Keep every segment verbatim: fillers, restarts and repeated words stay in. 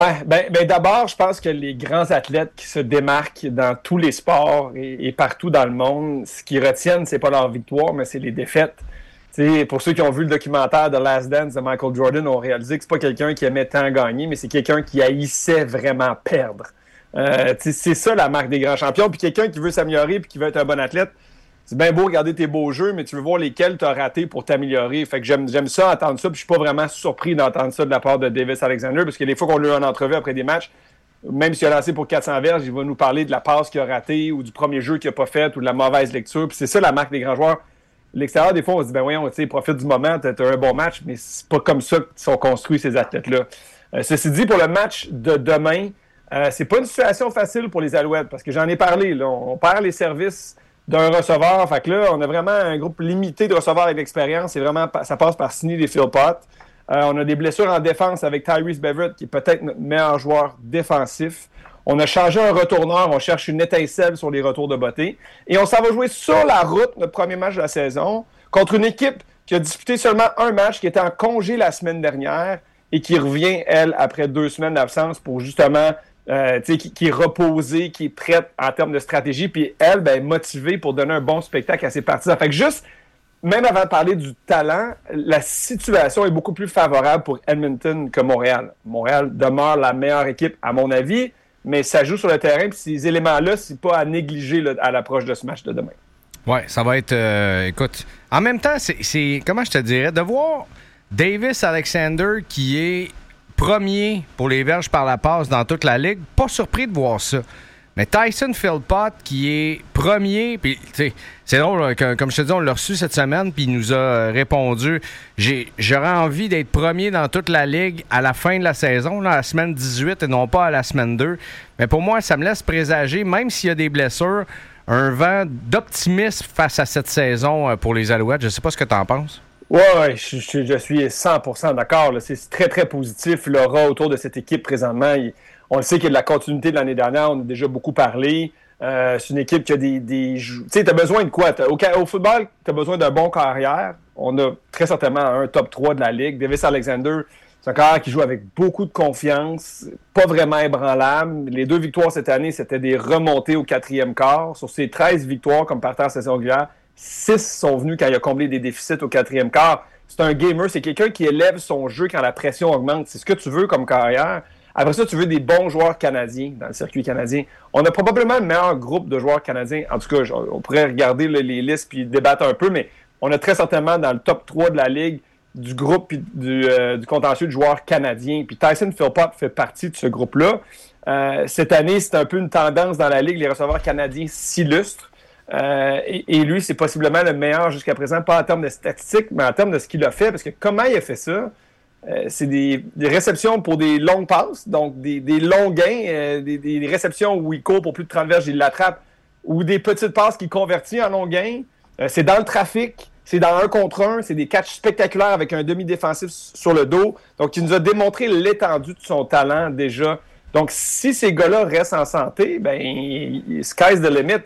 Ouais, ben, ben d'abord, je pense que les grands athlètes qui se démarquent dans tous les sports et, et partout dans le monde, ce qu'ils retiennent, c'est pas leur victoire, mais c'est les défaites. T'sais, pour ceux qui ont vu le documentaire de Last Dance de Michael Jordan, ont réalisé que c'est pas quelqu'un qui aimait tant gagner, mais c'est quelqu'un qui haïssait vraiment perdre. Euh, c'est ça la marque des grands champions. Puis quelqu'un qui veut s'améliorer puis qui veut être un bon athlète, c'est bien beau regarder tes beaux jeux, mais tu veux voir lesquels tu as ratés pour t'améliorer. Fait que j'aime, j'aime ça, entendre ça, puis je suis pas vraiment surpris d'entendre ça de la part de Davis Alexander, parce que des fois qu'on l'a eu en entrevue après des matchs, même s'il a lancé pour quatre cents verges, il va nous parler de la passe qu'il a ratée, ou du premier jeu qu'il a pas fait, ou de la mauvaise lecture. Puis c'est ça la marque des grands joueurs. L'extérieur, des fois, on se dit, ben voyons, tu sais, profite du moment, t'as, t'as un bon match, mais c'est pas comme ça qu'ils sont construits, ces athlètes-là. Euh, ceci dit, pour le match de demain, euh, c'est pas une situation facile pour les Alouettes, parce que j'en ai parlé, là, on perd les services d'un receveur. Fait que là, on a vraiment un groupe limité de receveurs avec l'expérience. C'est vraiment, ça passe par signer des Philpott. Euh, on a des blessures en défense avec Tyrese Beverett, qui est peut-être notre meilleur joueur défensif. On a changé un retourneur. On cherche une étincelle sur les retours de beauté. Et on s'en va jouer sur la route, notre premier match de la saison, contre une équipe qui a disputé seulement un match, qui était en congé la semaine dernière et qui revient, elle, après deux semaines d'absence pour justement... Euh, qui, qui est reposée, qui est prête en termes de stratégie, puis elle, ben, motivée pour donner un bon spectacle à ses partisans. Fait que juste, même avant de parler du talent, la situation est beaucoup plus favorable pour Edmonton que Montréal. Montréal demeure la meilleure équipe, à mon avis, mais ça joue sur le terrain, puis ces éléments-là, c'est pas à négliger là, à l'approche de ce match de demain. Ouais, ça va être... Euh, écoute, en même temps, c'est, c'est... Comment je te dirais? De voir Davis Alexander qui est premier pour les verges par la passe dans toute la ligue, pas surpris de voir ça. Mais Tyson Philpott qui est premier, puis c'est drôle, comme je te dis, on l'a reçu cette semaine, puis il nous a répondu. J'ai, j'aurais envie d'être premier dans toute la ligue à la fin de la saison, là, à la semaine dix-huit et non pas à la semaine deux. Mais pour moi, ça me laisse présager, même s'il y a des blessures, un vent d'optimisme face à cette saison pour les Alouettes. Je sais pas ce que tu en penses. Oui, ouais, je, je, je suis cent pour cent d'accord. Là. C'est très, très positif, l'aura autour de cette équipe présentement. Il, on le sait qu'il y a de la continuité de l'année dernière. On a déjà beaucoup parlé. Euh, c'est une équipe qui a des... des tu sais, tu as besoin de quoi? Au, au football, tu as besoin d'un bon carrière. On a très certainement un top trois de la Ligue. Davis Alexander, c'est un carrière qui joue avec beaucoup de confiance, pas vraiment ébranlable. Les deux victoires cette année, c'était des remontées au quatrième quart. Sur ces treize victoires comme partant en saison régulière, six sont venus quand il a comblé des déficits au quatrième quart. C'est un gamer, c'est quelqu'un qui élève son jeu quand la pression augmente. C'est ce que tu veux comme carrière. Après ça, tu veux des bons joueurs canadiens dans le circuit canadien. On a probablement le meilleur groupe de joueurs canadiens. En tout cas, on pourrait regarder là, les listes puis débattre un peu, mais on a très certainement dans le top trois de la Ligue du groupe puis du, euh, du contentieux de joueurs canadiens. Puis Tyson Philpott fait partie de ce groupe-là. Euh, cette année, c'est un peu une tendance dans la Ligue. Les receveurs canadiens s'illustrent. Euh, et, et lui, c'est possiblement le meilleur jusqu'à présent, pas en termes de statistiques, mais en termes de ce qu'il a fait. Parce que comment il a fait ça? Euh, c'est des, des réceptions pour des longues passes, donc des, des longs gains, euh, des, des réceptions où il court pour plus de trente verges, il l'attrape, ou des petites passes qu'il convertit en longs gains. Euh, c'est dans le trafic, c'est dans un contre un, c'est des catchs spectaculaires avec un demi-défensif sur le dos. Donc, il nous a démontré l'étendue de son talent déjà. Donc, si ces gars-là restent en santé, ben, sky's the limit.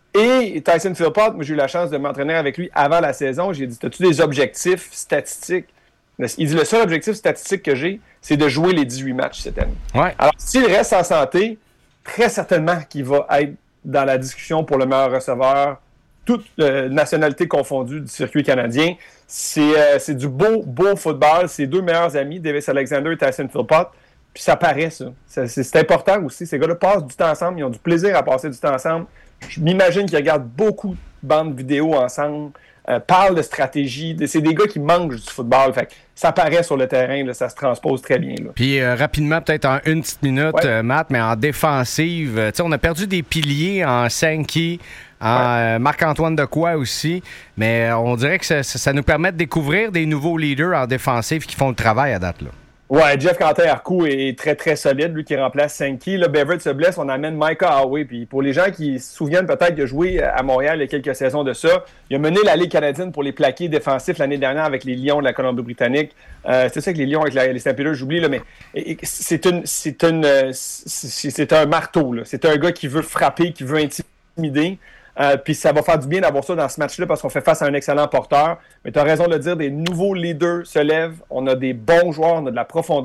Et Tyson Philpott, moi, j'ai eu la chance de m'entraîner avec lui avant la saison. J'ai dit, as-tu des objectifs statistiques? Il dit, le seul objectif statistique que j'ai, c'est de jouer les dix-huit matchs cette année. Ouais. Alors, s'il reste en santé, très certainement qu'il va être dans la discussion pour le meilleur receveur, toute euh, nationalité confondue du circuit canadien. C'est, euh, c'est du beau, beau football. C'est deux meilleurs amis, Davis Alexander et Tyson Philpott. Puis ça paraît, ça. C'est, c'est, c'est important aussi. Ces gars-là passent du temps ensemble. Ils ont du plaisir à passer du temps ensemble. Je m'imagine qu'ils regardent beaucoup de bandes vidéo ensemble, euh, parlent de stratégie. De, c'est des gars qui mangent du football. Fait que ça paraît sur le terrain, là, ça se transpose très bien. Là. Puis euh, rapidement, peut-être en une petite minute, ouais. euh, Matt, mais en défensive, euh, on a perdu des piliers en Sankey, en ouais. euh, Marc-Antoine Dequoy aussi, mais euh, on dirait que ça, ça, ça nous permet de découvrir des nouveaux leaders en défensive qui font le travail à date, là. Ouais, Jeff Quentin-Arcou est très, très solide, lui qui remplace Sankey. Là, Beverett se blesse, on amène Micah Howey. Puis pour les gens qui se souviennent peut-être de jouer à Montréal il y a quelques saisons de ça, il a mené la Ligue canadienne pour les plaqués défensifs l'année dernière avec les Lions de la Colombie-Britannique. Euh, c'est ça que les Lions avec la, les Saint-Péters, j'oublie, là, mais c'est, une, c'est, une, c'est, c'est un marteau. Là. C'est un gars qui veut frapper, qui veut intimider. Euh, puis ça va faire du bien d'avoir ça dans ce match-là parce qu'on fait face à un excellent porteur. Mais tu as raison de le dire, des nouveaux leaders se lèvent. On a des bons joueurs, on a de la profondeur.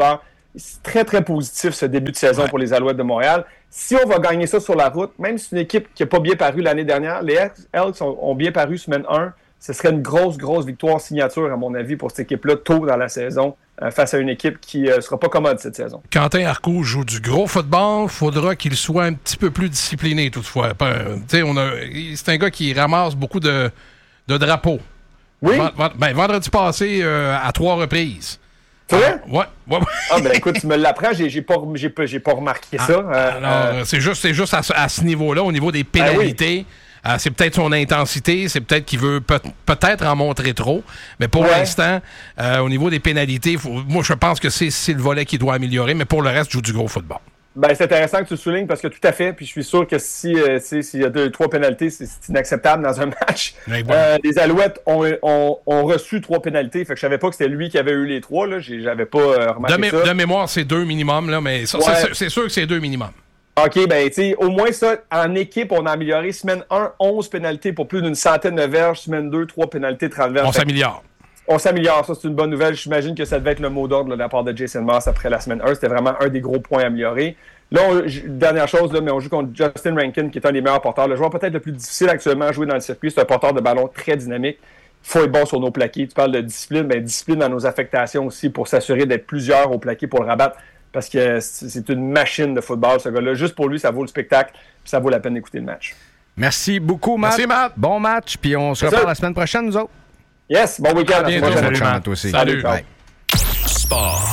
c'est très, très positif ce début de saison ouais. pour les Alouettes de Montréal. Si on va gagner ça sur la route, même si c'est une équipe qui n'a pas bien paru l'année dernière, les Elks ont, ont bien paru semaine un, ce serait une grosse, grosse victoire signature, à mon avis, pour cette équipe-là, tôt dans la saison, euh, face à une équipe qui ne euh, sera pas commode cette saison. Quentin Arcou joue du gros football. Il faudra qu'il soit un petit peu plus discipliné, toutefois. On a, c'est un gars qui ramasse beaucoup de, de drapeaux. Oui. V- ben, vendredi passé, euh, à trois reprises. C'est vrai? Ah, ouais, ouais. Ah, ben écoute, tu me l'apprends, j'ai, j'ai, pas, j'ai, pas, j'ai pas remarqué ah, ça. Euh, alors, euh... c'est juste, c'est juste à, à ce niveau-là, au niveau des pénalités. Ah oui. euh, c'est peut-être son intensité, c'est peut-être qu'il veut peut- peut-être en montrer trop. Mais pour ouais. l'instant, euh, au niveau des pénalités, faut, moi, je pense que c'est, c'est le volet qu'il doit améliorer. Mais pour le reste, il joue du gros football. Ben, c'est intéressant que tu le soulignes parce que tout à fait, puis je suis sûr que si euh, s'il y a deux, trois pénalités, c'est, c'est inacceptable dans un match. Ouais, ouais. Euh, les Alouettes ont, ont, ont reçu trois pénalités, fait que je savais pas que c'était lui qui avait eu les trois, là. J'avais pas euh, remarqué de mé- ça. De mémoire, c'est deux minimum, là, mais ça, ouais. c'est, c'est sûr que c'est deux minimum. OK, ben, tu sais, au moins ça, en équipe, on a amélioré. Semaine un, onze pénalités pour plus d'une centaine de verges. Semaine deux, trois pénalités, trente verges. On s'améliore. On s'améliore, ça c'est une bonne nouvelle. J'imagine que ça devait être le mot d'ordre là, de la part de Jason Moss après la semaine un. C'était vraiment un des gros points améliorés. Là, on, dernière chose, là, mais on joue contre Justin Rankin, qui est un des meilleurs porteurs. Le joueur peut-être le plus difficile actuellement à jouer dans le circuit. C'est un porteur de ballon très dynamique. Il faut être bon sur nos plaqués. Tu parles de discipline, mais discipline dans nos affectations aussi pour s'assurer d'être plusieurs au plaqué pour le rabattre. Parce que c'est une machine de football, ce gars-là. Juste pour lui, ça vaut le spectacle. Puis ça vaut la peine d'écouter le match. Merci beaucoup, Matt. Merci, Matt. Bon match. Puis on se reparle la semaine prochaine, nous autres. Yes, bon week-end. À bientôt. Salut, Matt. Aussi. Salut. Salut. Sport.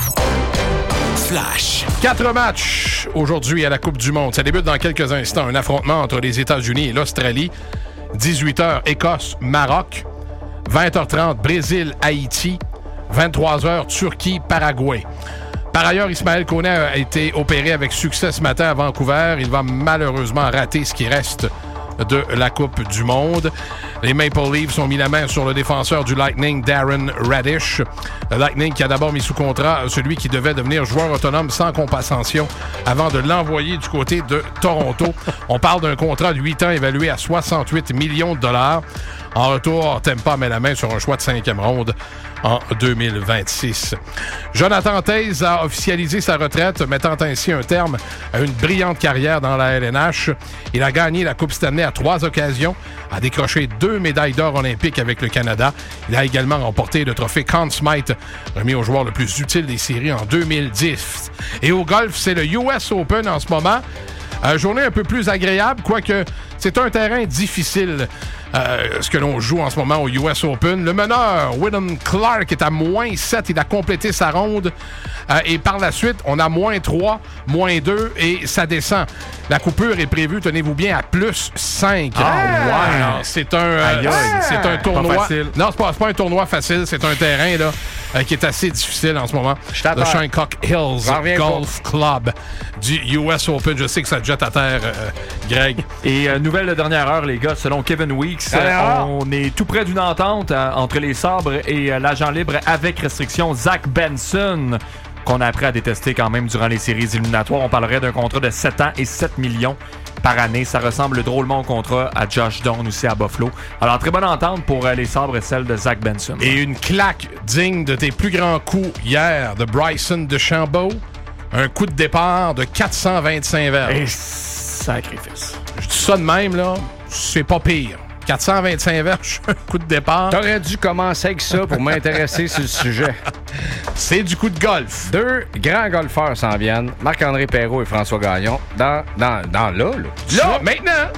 Flash. Quatre matchs aujourd'hui à la Coupe du Monde. Ça débute dans quelques instants. Un affrontement entre les États-Unis et l'Australie. dix-huit heures, Écosse, Maroc. vingt heures trente, Brésil, Haïti. vingt-trois heures, Turquie, Paraguay. Par ailleurs, Ismaël Koné a été opéré avec succès ce matin à Vancouver. Il va malheureusement rater ce qui reste de la Coupe du Monde. Les Maple Leafs ont mis la main sur le défenseur du Lightning, Darren Radish. Le Lightning qui a d'abord mis sous contrat celui qui devait devenir joueur autonome sans compensation avant de l'envoyer du côté de Toronto. On parle d'un contrat de huit ans évalué à soixante-huit millions de dollars. En retour, Tampa met la main sur un choix de cinquième ronde en deux mille vingt-six. Jonathan Toews a officialisé sa retraite, mettant ainsi un terme à une brillante carrière dans la L N H. Il a gagné la Coupe Stanley à trois occasions, a décroché deux médailles d'or olympiques avec le Canada. Il a également remporté le trophée Conn Smythe, remis au joueur le plus utile des séries en deux mille dix. Et au golf, c'est le U S Open en ce moment. Euh, journée un peu plus agréable, quoique c'est un terrain difficile. Euh, ce que l'on joue en ce moment au U S Open. Le meneur, Wyndham Clark, est à moins sept. Il a complété sa ronde. Euh, et par la suite, on a moins trois, moins deux et ça descend. La coupure est prévue, tenez-vous bien, à plus cinq. Ah, ouais. Alors, c'est un, euh, aïe, aïe. c'est un tournoi. Pas facile. Non, c'est pas, c'est pas un tournoi facile. C'est un terrain là, euh, qui est assez difficile en ce moment. Le Shinnecock Hills Golf Club du U S Open. Je sais que ça te jette à terre, euh, Greg. Et euh, nouvelle de dernière heure, les gars, selon Kevin Weeks, euh, on est tout près d'une entente euh, entre les Sabres et euh, l'agent libre avec restriction Zach Benson, qu'on a appris à détester quand même durant les séries éliminatoires. On parlerait d'un contrat de sept ans et sept millions par année. Ça ressemble drôlement au contrat à Josh Doan aussi à Buffalo. Alors, très bonne entente pour euh, les Sabres et celle de Zach Benson. Et une claque digne de tes plus grands coups hier de Bryson DeChambeau. Un coup de départ de quatre cent vingt-cinq verges. Et sacrifice. Je dis ça de même, là, c'est pas pire. quatre cent vingt-cinq verges, un coup de départ. T'aurais dû commencer avec ça pour m'intéresser sur le sujet. C'est du coup de golf. Deux grands golfeurs s'en viennent, Marc-André Perrault et François Gagnon, dans, dans, dans là, là. Là, maintenant!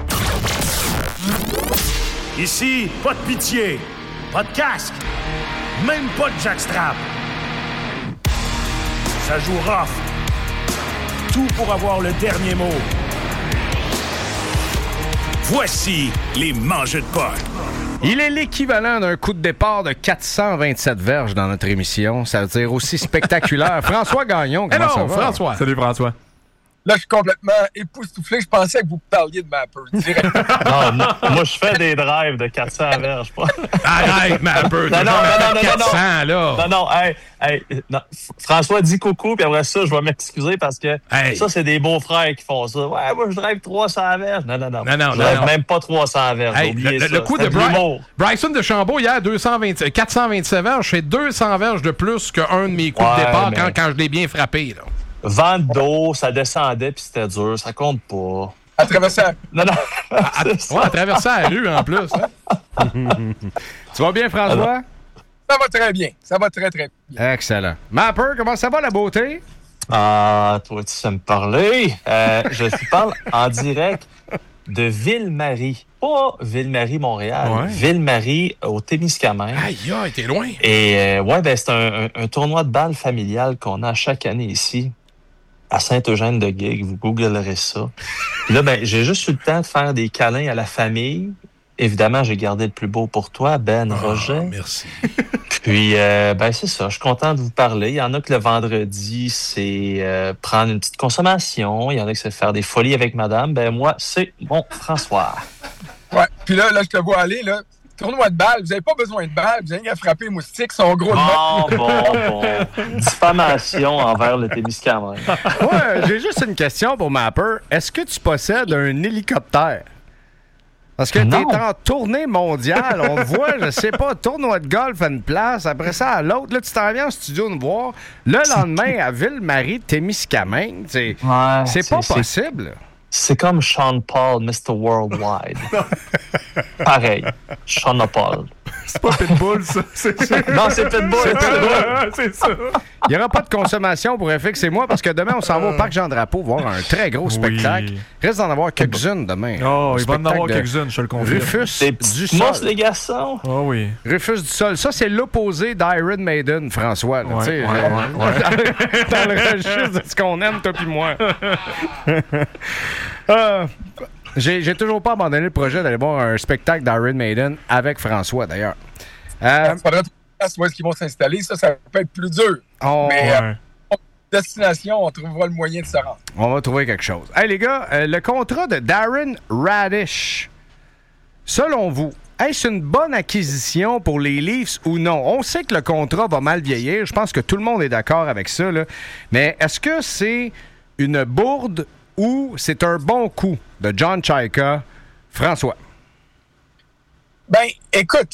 Ici, pas de pitié, pas de casque, même pas de jackstrap. Ça joue rough. Tout pour avoir le dernier mot. Voici les mangeux de porc. Il est l'équivalent d'un coup de départ de quatre cent vingt-sept verges dans notre émission. Ça veut dire aussi spectaculaire. François Gagnon, comment Hello, ça va? François. Salut François. Là, je suis complètement époustouflé. Je pensais que vous parliez de Mapper. non, non, moi, je fais des drives de quatre cents verges. Arrête, Mapper. Non, non, non, non, non, quatre cents, non. là. Non, non, hey, hey, non. François dit coucou, puis après ça, je vais m'excuser parce que hey. ça, c'est des beaux-frères qui font ça. Ouais, moi, je drive trois cents verges. Non, non, non. Non, non, je drive non, même pas trois cents verges. Hey, le, ça. le coup c'est de Bry- Bryson DeChambeau, hier, deux cent vingt, quatre cent vingt-sept verges, c'est deux cents verges de plus qu'un de mes coups ouais, de départ mais... quand, quand je l'ai bien frappé, là. Vent d'eau, ça descendait puis c'était dur, ça compte pas. À traverser la... Non, non. à, à, ouais, à traverser la rue en plus. Hein? Tu vas bien, François? Alors, ça va très bien. Ça va très, très bien. Excellent. Mapper, comment ça va, la beauté? Ah, toi, tu sais me parler. Euh, je te parle en direct de Ville-Marie. Pas Ville-Marie, Montréal. Ouais. Ville-Marie au Témiscamingue. Aïe, aïe, t'es loin. Et euh, ouais, ben c'est un, un, un tournoi de balle familial qu'on a chaque année ici. À Saint-Eugène-de-Guigue, vous googlerez ça. Puis là, ben, j'ai juste eu le temps de faire des câlins à la famille. Évidemment, j'ai gardé le plus beau pour toi, Ben oh, Roger. Merci. Puis, euh, ben, c'est ça. Je suis content de vous parler. Il y en a que le vendredi, c'est euh, prendre une petite consommation. Il y en a que c'est faire des folies avec madame. Ben, moi, c'est mon François. Ouais. Puis là, là, je te vois aller, là. Tournoi de balles, vous n'avez pas besoin de balles, vous avez qu'à frapper les moustiques, sont gros de bon, bon, bon. Diffamation envers le Témiscamingue. Ouais, j'ai juste une question pour Mapper. Est-ce que tu possèdes un hélicoptère? Parce que tu es en tournée mondiale, on te voit, je sais pas, tournoi de golf à une place, après ça à l'autre. Là, tu t'en viens en studio nous voir. Le lendemain, à Ville-Marie, Témiscamingue, c'est, ouais, c'est, c'est pas c'est... possible. C'est comme Sean Paul, mister Worldwide. Pareil, Sean Paul. C'est pas Pitbull, ça. C'est ça. Non, c'est Pitbull. C'est Pitbull. C'est ça. Il n'y aura pas de consommation pour F X et moi parce que demain, on s'en va au Parc Jean-Drapeau voir un très gros spectacle. Oui. Reste d'en avoir quelques-unes demain. Oh, il va en avoir quelques-unes, je te le confirme. Rufus Des du Sol. Monstres, les garçons. Oh oui. Rufus du Sol. Ça, c'est l'opposé d'Iron Maiden, François. Là, ouais, ouais, euh, ouais, ouais. Dans le registre de ce qu'on aime, toi puis moi. euh, j'ai, j'ai toujours pas abandonné le projet d'aller voir un spectacle d'Iron Maiden avec François, d'ailleurs. Euh, Il faudrait trouver où est-ce qu'ils vont s'installer. Ça, ça peut être plus dur. On, Mais ouais. euh, destination, on trouvera le moyen de se rendre. On va trouver quelque chose. Hey, les gars, euh, le contrat de Darren Radish, selon vous, est-ce une bonne acquisition pour les Leafs ou non? On sait que le contrat va mal vieillir. Je pense que tout le monde est d'accord avec ça. Là. Mais est-ce que c'est une bourde ou c'est un bon coup de John Chayka? François. Ben, écoute,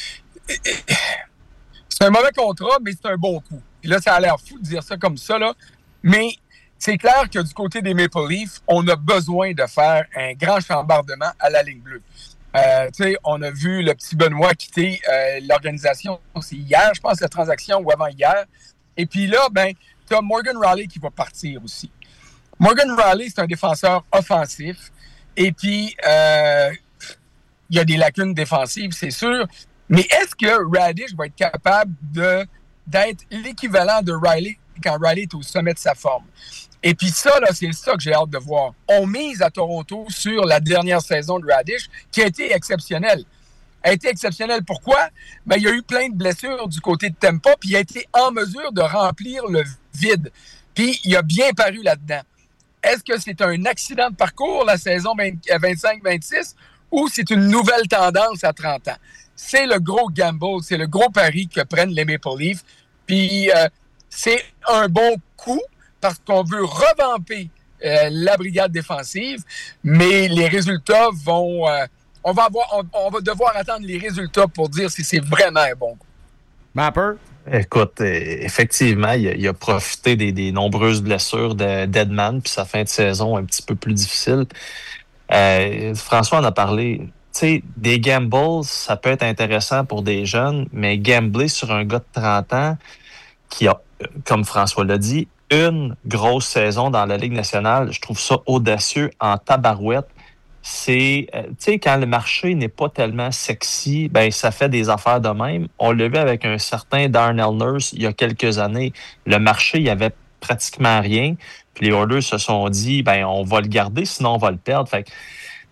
c'est un mauvais contrat, mais c'est un bon coup. Puis là, ça a l'air fou de dire ça comme ça, là. Mais c'est clair que du côté des Maple Leafs, on a besoin de faire un grand chambardement à la ligne bleue. Euh, tu sais, on a vu le petit Benoît quitter euh, l'organisation, c'est hier, je pense, la transaction ou avant-hier. Et puis là, ben, tu as Morgan Rielly qui va partir aussi. Morgan Rielly, c'est un défenseur offensif. Et puis, euh, il y a des lacunes défensives, c'est sûr. Mais est-ce que Radish va être capable de, d'être l'équivalent de Rielly quand Rielly est au sommet de sa forme? Et puis ça, là, c'est ça que j'ai hâte de voir. On mise à Toronto sur la dernière saison de Radish, qui a été exceptionnelle. Elle a été exceptionnelle. Pourquoi? Ben, il y a eu plein de blessures du côté de Tampa, puis il a été en mesure de remplir le vide. Puis il a bien paru là-dedans. Est-ce que c'est un accident de parcours, la saison vingt-cinq vingt-six, ou c'est une nouvelle tendance à trente ans? C'est le gros gamble, c'est le gros pari que prennent les Maple Leafs. Puis euh, c'est un bon coup, parce qu'on veut revamper euh, la brigade défensive, mais les résultats vont... Euh, on, va avoir, on, on va devoir attendre les résultats pour dire si c'est vraiment un bon coup. Mapper? Écoute, effectivement, il a, il a profité des, des nombreuses blessures de Deadman, puis sa fin de saison un petit peu plus difficile. Euh, François en a parlé. Tu sais, des gambles, ça peut être intéressant pour des jeunes, mais gambler sur un gars de trente ans qui a, comme François l'a dit, une grosse saison dans la Ligue nationale, je trouve ça audacieux en tabarouette. C'est, euh, tu sais, quand le marché n'est pas tellement sexy, ben ça fait des affaires de même. On l'a vu avec un certain Darnell Nurse il y a quelques années. Le marché, il y avait pratiquement rien. Puis les Oilers se sont dit, ben on va le garder, sinon on va le perdre. Fait que,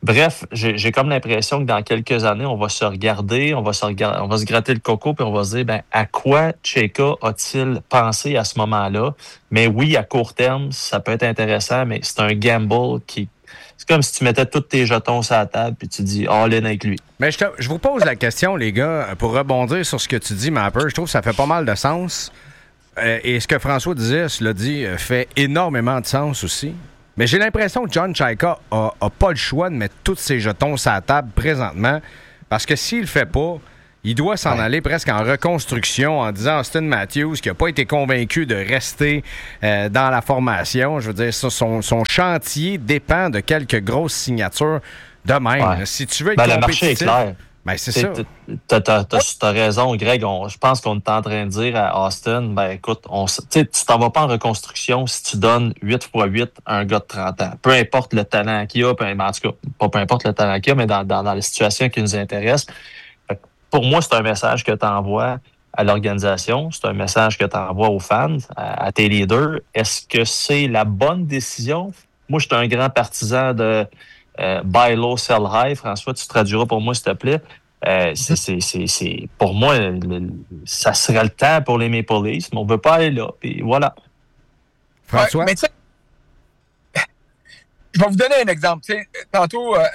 Bref, j'ai, j'ai comme l'impression que dans quelques années, on va se regarder, on va se regarder, on va se gratter le coco, puis on va se dire, ben, à quoi Cheka a-t-il pensé à ce moment-là? Mais oui, à court terme, ça peut être intéressant, mais c'est un gamble qui... C'est comme si tu mettais tous tes jetons sur la table, puis tu dis all-in avec lui. Mais je, te, je vous pose la question, les gars, pour rebondir sur ce que tu dis, Mapper, je trouve que ça fait pas mal de sens. Euh, et ce que François disait, cela dit, fait énormément de sens aussi. Mais j'ai l'impression que John Chayka a, a pas le choix de mettre tous ses jetons sur la table présentement, parce que s'il le fait pas, il doit s'en ouais. aller presque en reconstruction en disant Austin Matthews qui n'a pas été convaincu de rester euh, dans la formation. Je veux dire, son, son chantier dépend de quelques grosses signatures de même. Ouais. Si tu veux être ben, compétitif... Le marché est clair. Ben, c'est ça. T'as, t'as, t'as, t'as raison, Greg. On, je pense qu'on est en train de dire à Austin, ben écoute, on, tu t'en vas pas en reconstruction si tu donnes huit fois huit à un gars de trente ans. Peu importe le talent qu'il a, peu, en tout cas, pas peu importe le talent qu'il a, mais dans, dans, dans les situations qui nous intéressent. Pour moi, c'est un message que tu envoies à l'organisation, c'est un message que tu envoies aux fans, à, à tes leaders. Est-ce que c'est la bonne décision? Moi, je suis un grand partisan de euh, buy low, sell high. François, tu traduiras pour moi, s'il te plaît. Euh, c'est, c'est, c'est, c'est, pour moi, le, ça serait le temps pour les Maple Leafs, mais on ne veut pas aller là. Puis voilà. François? Ouais, mais je vais vous donner un exemple. T'sais, tantôt, euh,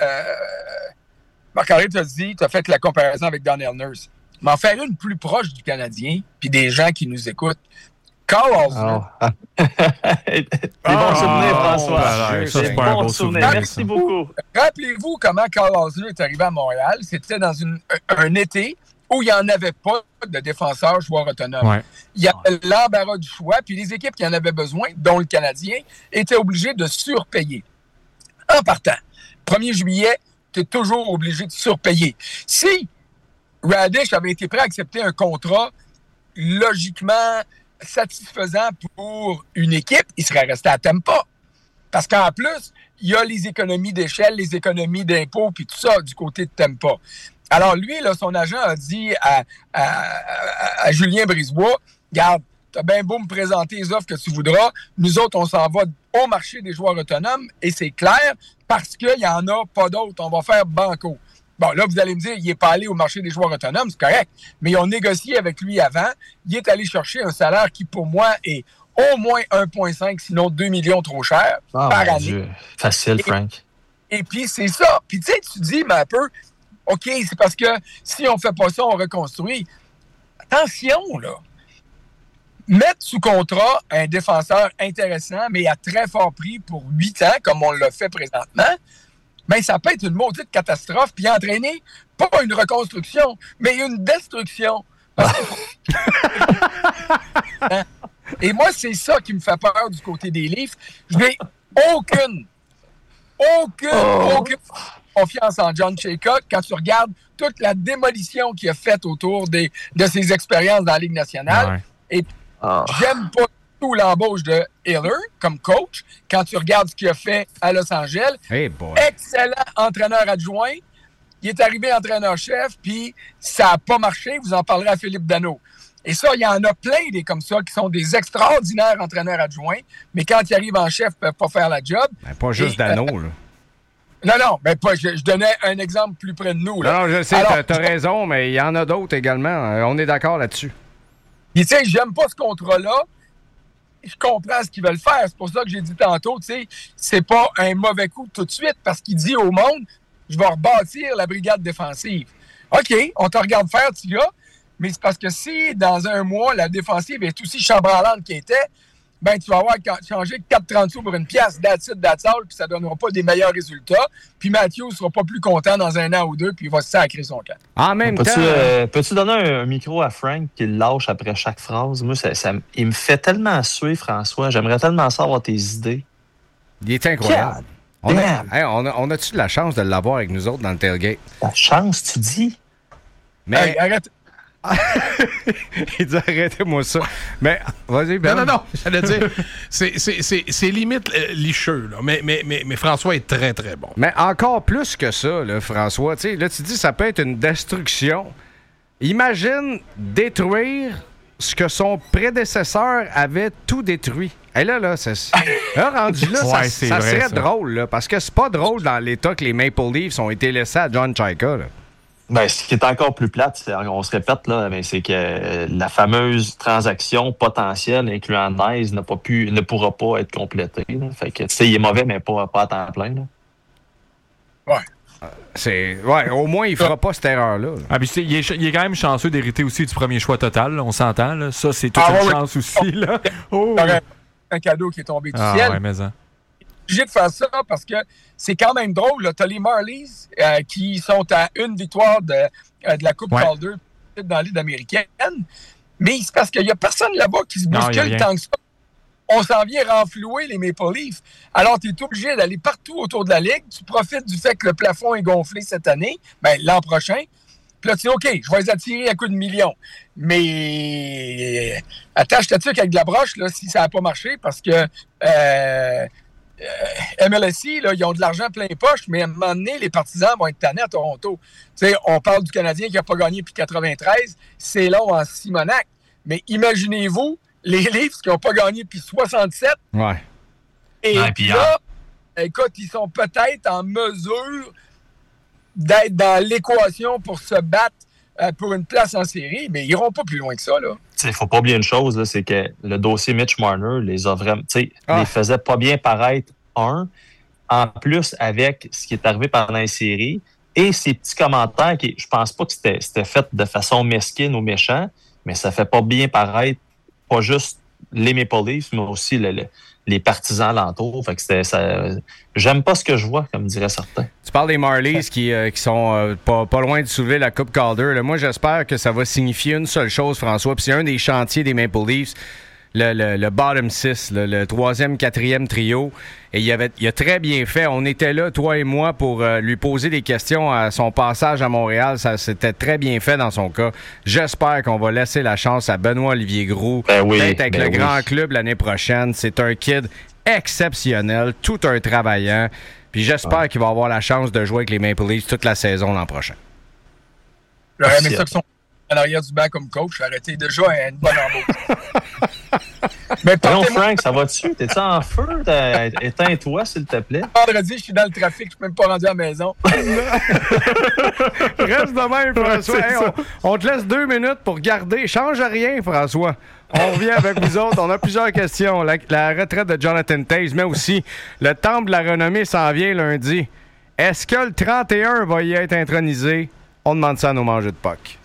Marc-André t'a dit, tu as fait la comparaison avec Daniel Nurse. Mais en faire une plus proche du Canadien, puis des gens qui nous écoutent. Carl Osler. Oh. Des bons souvenirs, François. Oh, ça, c'est pas un beau souvenir. Merci beaucoup. Rappelez-vous comment Carl Osler est arrivé à Montréal. C'était dans une, un été où il n'y en avait pas de défenseurs joueurs autonomes. Ouais. Il y avait l'embarras du choix, puis les équipes qui en avaient besoin, dont le Canadien, étaient obligées de surpayer. En partant, premier juillet, tu es toujours obligé de surpayer. Si Radish avait été prêt à accepter un contrat logiquement satisfaisant pour une équipe, il serait resté à Tampa. Parce qu'en plus, il y a les économies d'échelle, les économies d'impôts, puis tout ça du côté de Tampa. Alors lui, là, son agent a dit à, à, à, à Julien Brisebois, « Regarde, t'as bien beau me présenter les offres que tu voudras, nous autres, on s'en va au marché des joueurs autonomes, et c'est clair, parce qu'il n'y en a pas d'autres, on va faire banco. » Bon, là, vous allez me dire, il n'est pas allé au marché des joueurs autonomes, c'est correct, mais ils ont négocié avec lui avant, il est allé chercher un salaire qui, pour moi, est au moins un virgule cinq, sinon deux millions trop cher oh, par année. Dieu. Facile, Frank. Et, et puis, c'est ça. Puis, tu sais, tu dis, mais un peu, OK, c'est parce que si on ne fait pas ça, on reconstruit. Attention, là. Mettre sous contrat un défenseur intéressant, mais à très fort prix pour huit ans, comme on le fait présentement, bien, ça peut être une maudite catastrophe, puis entraîner, pas une reconstruction, mais une destruction. Et moi, c'est ça qui me fait peur du côté des Leafs. Je n'ai aucune, aucune, oh. aucune confiance en John Chayka quand tu regardes toute la démolition qu'il a faite autour des, de ses expériences dans la Ligue nationale. Ouais. Et oh. j'aime pas tout l'embauche de Hiller comme coach quand tu regardes ce qu'il a fait à Los Angeles. Hey boy. Excellent entraîneur adjoint. Il est arrivé entraîneur-chef, puis ça n'a pas marché. Vous en parlerez à Philippe Danault. Et ça, il y en a plein des comme ça qui sont des extraordinaires entraîneurs adjoints, mais quand ils arrivent en chef, ils ne peuvent pas faire la job. Ben, pas juste Danault, euh, là. Non, non, ben pas, je, je donnais un exemple plus près de nous. Là. Non, non, je sais, Alors, t'as, t'as raison, mais il y en a d'autres également. On est d'accord là-dessus. Tu sais, j'aime pas ce contrat-là. Je comprends ce qu'ils veulent faire. C'est pour ça que j'ai dit tantôt, tu sais, c'est pas un mauvais coup tout de suite parce qu'il dit au monde, je vais rebâtir la brigade défensive. OK, on te regarde faire, petit gars. Mais c'est parce que si, dans un mois, la défensive est aussi chambranlante qu'elle était, ben tu vas avoir changé quatre trente sous pour une pièce, that's it, that's all, puis ça ne donnera pas des meilleurs résultats. Puis Matthews ne sera pas plus content dans un an ou deux, puis il va se sacrer son camp. En même peux-tu, temps... Euh, peux-tu donner un, un micro à Frank qui le lâche après chaque phrase? Moi, ça, ça, il me fait tellement suer, François. J'aimerais tellement savoir tes idées. Il est incroyable. On a, hey, on, a, on a-tu de la chance de l'avoir avec nous autres dans le tailgate? La chance, tu dis? Mais... Hey, arrête... Il dit arrêtez-moi ça. Mais vas-y, Ben. Non, non, non. J'allais dire, c'est, c'est, c'est, c'est limite euh, licheux, là. Mais, mais, mais, mais François est très, très bon. Mais encore plus que ça, là, François. T'sais, là, tu dis ça peut être une destruction. Imagine détruire ce que son prédécesseur avait tout détruit. Hey, là, là, c'est... là, rendu là, Ouais, ça, c'est ça vrai, serait ça. drôle, là, parce que c'est pas drôle dans l'état que les Maple Leafs ont été laissés à John Chayka, là. Ben, ce qui est encore plus plate, c'est, on se répète, là, mais c'est que la fameuse transaction potentielle incluant Nice n'a pas pu, ne pourra pas être complétée. Là. Fait que, tu sais, il est mauvais, mais pas, pas à temps plein. Là. Ouais. C'est... Ouais, au moins, il fera pas cette erreur-là. là. Ah, puis, il, est, il est quand même chanceux d'hériter aussi du premier choix total, là, on s'entend. Là. Ça, c'est toute Ah, une ouais, chance aussi. Là. Oh. C'est un cadeau qui est tombé du Ah, ciel. ouais, mais hein. Obligé de faire ça parce que c'est quand même drôle. Tu as les Marlies euh, qui sont à une victoire de, euh, de la Coupe Ouais. Calder dans la Ligue américaine. Mais c'est parce qu'il n'y a personne là-bas qui se Non, y a bouscule rien. tant que ça. On s'en vient renflouer les Maple Leafs. Alors, tu es obligé d'aller partout autour de la Ligue. Tu profites du fait que le plafond est gonflé cette année, ben, l'an prochain. Puis là, tu dis, OK, je vais les attirer à coups de millions. Mais attache ta tuque avec de la broche là, si ça n'a pas marché parce que euh, euh, M L S I, là, ils ont de l'argent plein les poches, mais à un moment donné, les partisans vont être tannés à Toronto. Tu sais, on parle du Canadien qui n'a pas gagné depuis quatre-vingt-treize. C'est long en Simonac. Mais imaginez-vous les Leafs qui n'ont pas gagné depuis soixante-sept. Ouais. Et Ouais, puis, là, écoute, ils sont peut-être en mesure d'être dans l'équation pour se battre euh, pour une place en série, mais ils n'iront pas plus loin que ça, là. Il ne faut pas oublier une chose, là, c'est que le dossier Mitch Marner les a vraiment, tu sais, Ah. les faisait pas bien paraître, un. En plus, avec ce qui est arrivé pendant les séries et ces petits commentaires qui, je pense pas que c'était, c'était fait de façon mesquine ou méchant, mais ça fait pas bien paraître pas juste les Maple Leafs, mais aussi le, le, les partisans alentours. Fait que c'était, ça, j'aime pas ce que je vois, comme diraient certains. Tu parles des Marlies qui, euh, qui sont euh, pas, pas loin de soulever la Coupe Calder. Là. Moi, j'espère que ça va signifier une seule chose, François. Puis c'est un des chantiers des Maple Leafs, le, le, le bottom six, le, le troisième, quatrième trio. Et il, avait, il a très bien fait. On était là, toi et moi, pour euh, lui poser des questions à son passage à Montréal. Ça s'était très bien fait dans son cas. J'espère qu'on va laisser la chance à Benoît-Olivier Groux Ben oui, d'être avec ben le oui. grand club l'année prochaine. C'est un kid exceptionnel, tout un travaillant. Puis j'espère Ouais. qu'il va avoir la chance de jouer avec les Maple Leafs toute la saison l'an prochain. J'aurais aimé ça que son en arrière du banc comme coach. Arrêtez déjà une bonne embauche. Mais Non, portez-moi Frank, ça va-tu? T'es-tu en feu? T'as- Éteins-toi, s'il te plaît. vendredi, je suis dans le trafic, je suis même pas rendu à la maison. Reste de même, François. Hey, on, on te laisse deux minutes pour garder. Change rien, François. On revient avec vous autres. On a plusieurs questions. La, la retraite de Jonathan Toews, mais aussi le temple de la renommée s'en vient lundi. Est-ce que le trente et un va y être intronisé? On demande ça à nos mangeux de puck.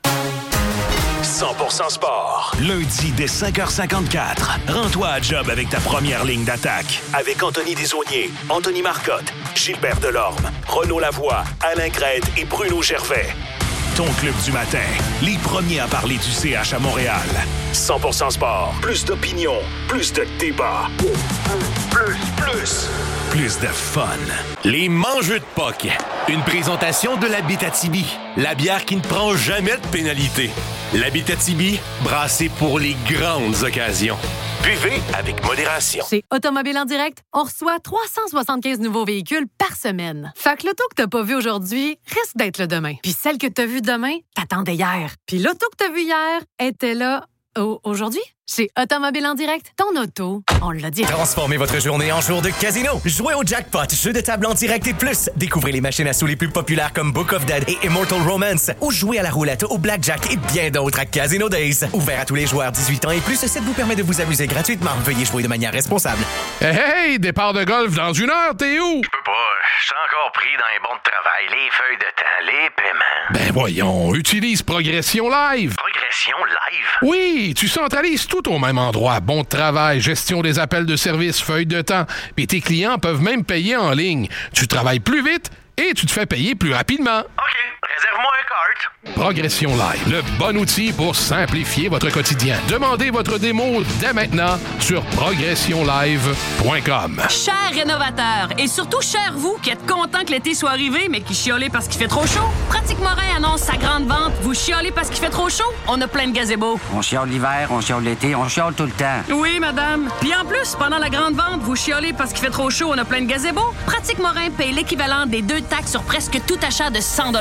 cent pour cent sport. Lundi dès cinq heures cinquante-quatre. Rends-toi à job avec ta première ligne d'attaque. Avec Anthony Desaulniers, Anthony Marcotte, Gilbert Delorme, Renaud Lavoie, Alain Crête et Bruno Gervais. Ton club du matin. Les premiers à parler du C H à Montréal. cent pour cent sport. Plus d'opinion. Plus de débat. Plus, plus. Plus de fun. Les Mangeux de Puck. Une présentation de l'Abitibi. La bière qui ne prend jamais de pénalité. L'Abitibi, brassée pour les grandes occasions. Buvez avec modération. Chez Automobile en direct, on reçoit trois cent soixante-quinze nouveaux véhicules par semaine. Fait que l'auto que t'as pas vu aujourd'hui risque d'être le demain. Puis celle que t'as vue demain, t'attendais hier. Puis l'auto que t'as vue hier était là au- aujourd'hui. Chez Automobile en direct, ton auto, on l'a dit. Transformez votre journée en jour de casino. Jouez au jackpot, jeu de table en direct et plus. Découvrez les machines à sous les plus populaires comme Book of Dead et Immortal Romance. Ou jouez à la roulette, au blackjack et bien d'autres à Casino Days. Ouvert à tous les joueurs dix-huit ans et plus, cette vous permet de vous amuser gratuitement. Veuillez jouer de manière responsable. Hey, hey, départ de golf dans une heure, t'es où? Je peux pas, je suis encore pris dans les bons de travail, les feuilles de temps, les paiements. Ben voyons, utilise Progression Live. Progression live. Oui, tu centralises tout au même endroit. Bon de travail, gestion des appels de service, feuilles de temps. Puis tes clients peuvent même payer en ligne. Tu travailles plus vite et tu te fais payer plus rapidement. OK, réserve-moi un cart. Progression Live, le bon outil pour simplifier votre quotidien. Demandez votre démo dès maintenant sur progression live point com. Chers rénovateurs, et surtout chers vous qui êtes contents que l'été soit arrivé, mais qui chiolez parce qu'il fait trop chaud, Pratique Morin annonce sa grande vente. Vous chiolez parce qu'il fait trop chaud? On a plein de gazebos. On chiole l'hiver, on chiole l'été, on chiole tout le temps. Oui, madame. Puis en plus, pendant la grande vente, vous chiolez parce qu'il fait trop chaud, on a plein de gazebos. Pratique Morin paye l'équivalent des deux taxes sur presque tout achat de cent dollars ou plus.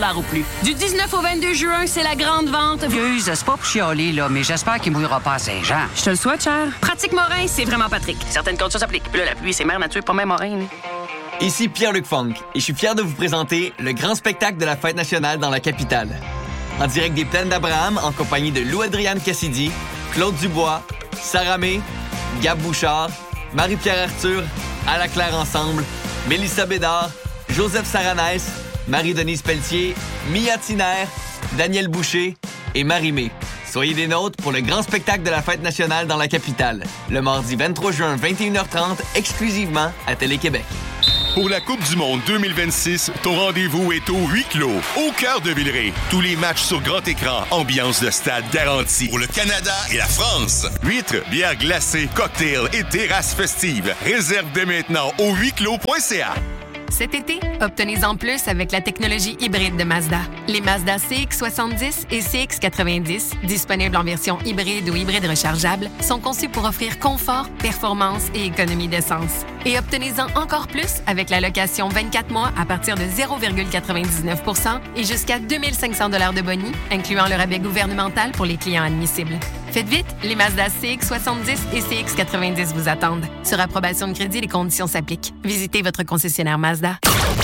chialer. Du dix-neuf au vingt-deux juin, c'est la grande vente. Excuse, c'est pas pour chialer, là, mais j'espère qu'il mouillera pas à Saint-Jean. Je te le souhaite, cher. Pratique Morin, c'est vraiment Patrick. Certaines conditions s'appliquent. Puis là, la pluie, c'est mère nature, pas même Morin. Là. Ici Pierre-Luc Funk, et je suis fier de vous présenter le grand spectacle de la Fête nationale dans la capitale. En direct des Plaines d'Abraham, en compagnie de Lou-Adriane Cassidy, Claude Dubois, Sarah May, Gab Bouchard, Marie-Pierre Arthur, À la Claire Ensemble, Mélissa Bédard, Joseph Saranès, Marie-Denise Pelletier, Mia Tiner, Daniel Boucher et Marie-Mé. Soyez des nôtres pour le grand spectacle de la Fête nationale dans la capitale, le mardi vingt-trois juin, vingt et une heures trente, exclusivement à Télé-Québec. Pour la Coupe du monde deux mille vingt-six, ton rendez-vous est au huis clos, au cœur de Villeray. Tous les matchs sur grand écran, ambiance de stade garantie. Pour le Canada et la France. Huîtres, bières glacées, cocktails et terrasses festives. Réserve dès maintenant au huis clos point c a. Cet été, obtenez-en plus avec la technologie hybride de Mazda. Les Mazda C X soixante-dix et C X quatre-vingt-dix, disponibles en version hybride ou hybride rechargeable, sont conçus pour offrir confort, performance et économie d'essence. Et obtenez-en encore plus avec la location vingt-quatre mois à partir de zéro virgule quatre-vingt-dix-neuf pour cent et jusqu'à deux mille cinq cents dollars de boni, incluant le rabais gouvernemental pour les clients admissibles. Faites vite, les Mazda C X soixante-dix et C X quatre-vingt-dix vous attendent. Sur approbation de crédit, les conditions s'appliquent. Visitez votre concessionnaire Mazda.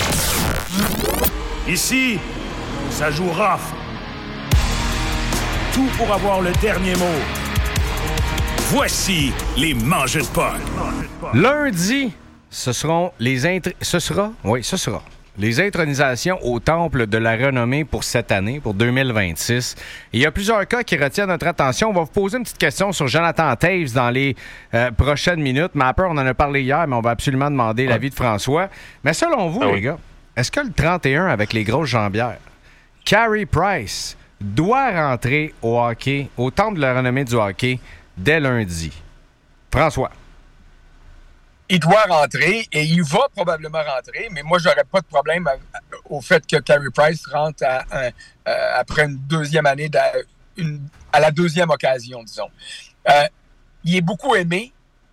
Ici, ça joue rough. Tout pour avoir le dernier mot. Voici les mangeurs de Puck. Lundi, ce seront les intri... Ce sera? Oui, ce sera. Les intronisations au Temple de la Renommée pour cette année, pour deux mille vingt-six. Il y a plusieurs cas qui retiennent notre attention. On va vous poser une petite question sur Jonathan Toews dans les euh, prochaines minutes. Mapper, on en a parlé hier, mais on va absolument demander ouais. l'avis de François. Mais selon vous, ah oui. les gars, est-ce que le trente et un avec les grosses jambières, Carey Price, doit rentrer au hockey, au Temple de la Renommée du hockey, dès lundi? François. Il doit rentrer et il va probablement rentrer, mais moi, j'aurais pas de problème à, à, au fait que Carey Price rentre à, à, à, après une deuxième année, à, une, à la deuxième occasion, disons. Euh, il est beaucoup aimé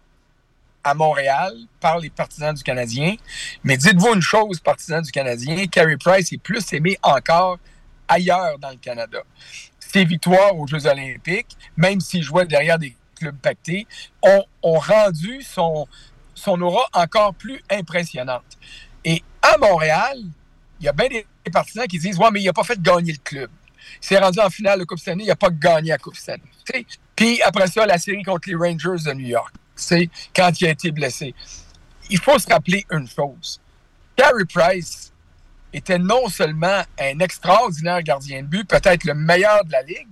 à Montréal par les partisans du Canadien, mais dites-vous une chose, partisans du Canadien, Carey Price est plus aimé encore ailleurs dans le Canada. Ses victoires aux Jeux olympiques, même s'il jouait derrière des clubs pactés, ont, ont rendu son... son aura encore plus impressionnante. Et à Montréal, il y a bien des partisans qui disent « Ouais, mais il n'a pas fait gagner le club. Il s'est rendu en finale de Coupe Stanley, il n'a pas gagné la Coupe Stanley. » Puis après ça, la série contre les Rangers de New York, quand il a été blessé. Il faut se rappeler une chose. Carey Price était non seulement un extraordinaire gardien de but, peut-être le meilleur de la Ligue,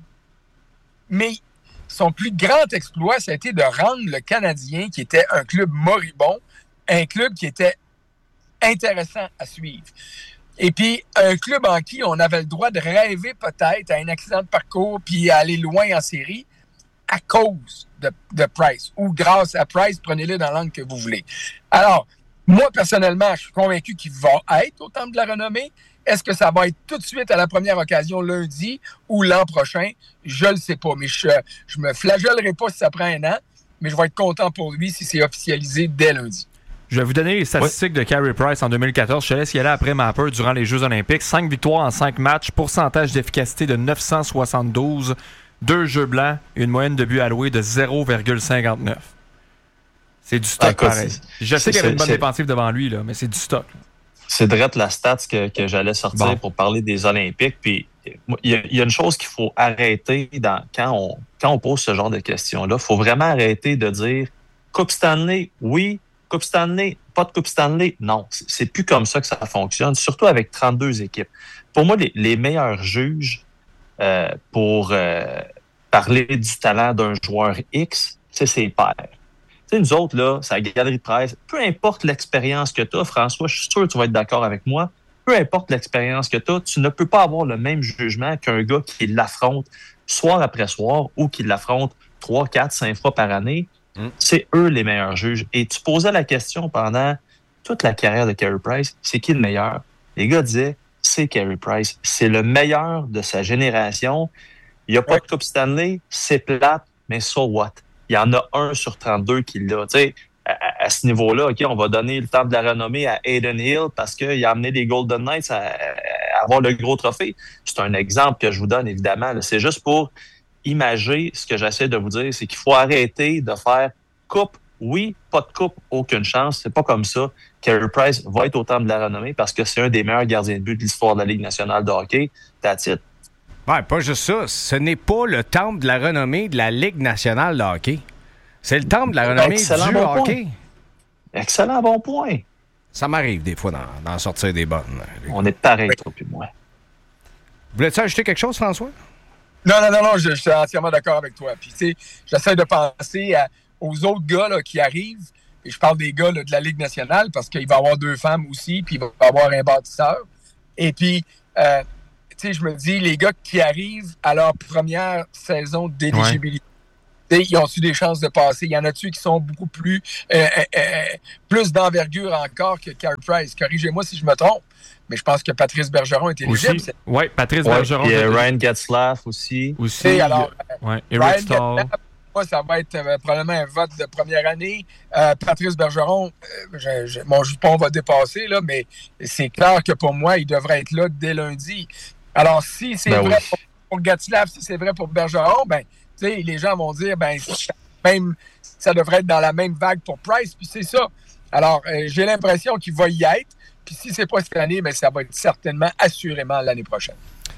mais son plus grand exploit, ça a été de rendre le Canadien, qui était un club moribond, un club qui était intéressant à suivre. Et puis, un club en qui on avait le droit de rêver peut-être à un accident de parcours puis à aller loin en série à cause de, de Price ou grâce à Price, prenez-le dans l'angle que vous voulez. Alors, moi, personnellement, je suis convaincu qu'il va être au Temple de la Renommée. Est-ce que ça va être tout de suite à la première occasion lundi ou l'an prochain? Je le sais pas, mais je, je me flagellerai pas si ça prend un an, mais je vais être content pour lui si c'est officialisé dès lundi. Je vais vous donner les statistiques ouais. de Carey Price en deux mille quatorze. Je te laisse y aller après Mapper durant les Jeux olympiques. cinq victoires en cinq matchs, pourcentage d'efficacité de neuf cent soixante-douze, deux jeux blancs, une moyenne de buts alloués de zéro virgule cinquante-neuf. C'est du stock, ah, pareil. Je sais qu'il y avait une bonne défensive devant lui, là, mais c'est du stock. Là. C'est direct la stat que, que j'allais sortir bon. pour parler des Olympiques. Puis il y, y a une chose qu'il faut arrêter dans, quand, on, quand on pose ce genre de questions-là. Il faut vraiment arrêter de dire Coupe Stanley, oui. Coupe Stanley, pas de Coupe Stanley. Non, c'est, c'est plus comme ça que ça fonctionne, surtout avec trente-deux équipes. Pour moi, les, les meilleurs juges euh, pour euh, parler du talent d'un joueur X, c'est ses pairs. Tu sais, nous autres, là, c'est la galerie de presse. Peu importe l'expérience que tu as, François, je suis sûr que tu vas être d'accord avec moi. Peu importe l'expérience que tu as, tu ne peux pas avoir le même jugement qu'un gars qui l'affronte soir après soir ou qui l'affronte trois, quatre, cinq fois par année. Mm. C'est eux les meilleurs juges. Et tu posais la question pendant toute la carrière de Carey Price, c'est qui le meilleur? Les gars disaient, c'est Carey Price. C'est le meilleur de sa génération. Il n'y a pas ouais. de Coupe Stanley, c'est plate, mais so what? Il y en a un sur trente-deux qui l'a. Tu sais, à, à ce niveau-là, OK, on va donner le temps de la renommée à Adin Hill parce qu'il a amené les Golden Knights à, avoir le gros trophée. C'est un exemple que je vous donne, évidemment. Là. C'est juste pour imager ce que j'essaie de vous dire, c'est qu'il faut arrêter de faire coupe. Oui, pas de coupe, aucune chance. C'est pas comme ça. Carey Price va être au temple de la renommée parce que c'est un des meilleurs gardiens de but de l'histoire de la Ligue nationale de hockey. That's it. Ouais, pas juste ça. Ce n'est pas le temple de la renommée de la Ligue nationale de hockey. C'est le temple de la renommée Excellent du bon hockey. Point. Excellent bon point. Ça m'arrive des fois d'en, d'en sortir des bonnes. On est pareil, toi puis moi. Voulais-tu ajouter quelque chose, François? Non, non, non, non, je, je suis entièrement d'accord avec toi. Puis, tu sais, j'essaie de penser à, aux autres gars là, qui arrivent. Et je parle des gars là, de la Ligue nationale parce qu'il va y avoir deux femmes aussi, puis il va y avoir un bâtisseur. Et puis, euh, tu sais, je me dis, les gars qui arrivent à leur première saison d'éligibilité, ouais. Ils ont-tu des chances de passer? Il y en a-tu qui sont beaucoup plus euh, euh, plus d'envergure encore que Carey Price? Corrigez-moi si je me trompe. Mais je pense que Patrice Bergeron est éligible. Oui, Patrice ouais, Bergeron. Et Ryan Getzlaf aussi. Aussi. Alors, ouais, Ryan Getzlaf, moi, ça va être euh, probablement un vote de première année. Euh, Patrice Bergeron, euh, je, je, mon jupon va dépasser, là, mais c'est clair que pour moi, il devrait être là dès lundi. Alors, si c'est ben vrai oui. pour, pour Getzlaf, si c'est vrai pour Bergeron, ben, tu sais, les gens vont dire, ben, même, ça devrait être dans la même vague pour Price, puis c'est ça. Alors, euh, j'ai l'impression qu'il va y être. Puis si c'est pas cette année, ben ça va être certainement, assurément, l'année prochaine.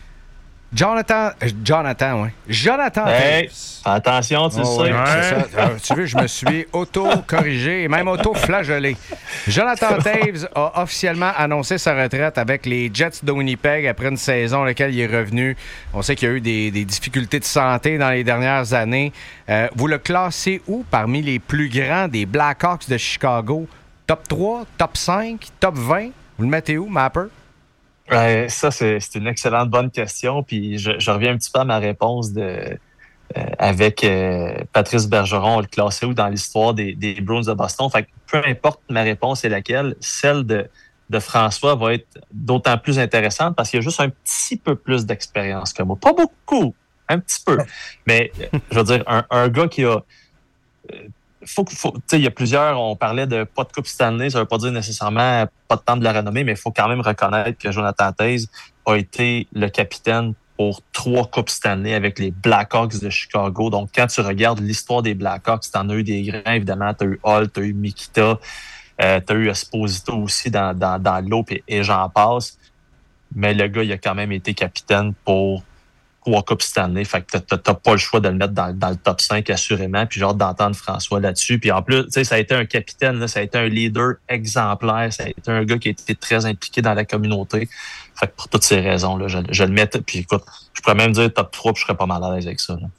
Jonathan, euh, Jonathan, oui. Jonathan hey, attention, tu oh, sais. Ouais. Ça. Alors, tu veux, je me suis auto-corrigé et même auto-flagellé. Jonathan Toews a officiellement annoncé sa retraite avec les Jets de Winnipeg après une saison dans laquelle il est revenu. On sait qu'il y a eu des, des difficultés de santé dans les dernières années. Euh, vous le classez où parmi les plus grands des Blackhawks de Chicago? Top trois, top cinq, top vingt? Vous le mettez où, Mapper? Ouais, ça, c'est, c'est une excellente bonne question. Puis je, je reviens un petit peu à ma réponse de, euh, avec euh, Patrice Bergeron. On le classait où dans l'histoire des, des Bruins de Boston? Fait que peu importe ma réponse est laquelle, celle de, de François va être d'autant plus intéressante parce qu'il y a juste un petit peu plus d'expérience que moi. Pas beaucoup, un petit peu. Mais je veux dire, un, un gars qui a... Euh, Faut, faut, il y a plusieurs, on parlait de pas de Coupe Stanley, ça veut pas dire nécessairement pas de temps de la renommée, mais il faut quand même reconnaître que Jonathan Toews a été le capitaine pour trois Coupes Stanley avec les Blackhawks de Chicago. Donc, quand tu regardes l'histoire des Blackhawks, t'en as eu des grands, évidemment, t'as eu Hall, t'as eu Mikita, euh, t'as eu Esposito aussi dans, dans, dans l'eau, et, et j'en passe. Mais le gars, il a quand même été capitaine pour trois Coupes Stanley, fait que t'as, t'as pas le choix de le mettre dans, dans le top cinq assurément, puis j'ai hâte d'entendre François là-dessus. Puis en plus, tu sais, ça a été un capitaine, là, ça a été un leader exemplaire, ça a été un gars qui a été très impliqué dans la communauté. Fait que pour toutes ces raisons, là, je, je le mets, puis écoute, je pourrais même dire top trois, puis je serais pas mal à l'aise avec ça. Là.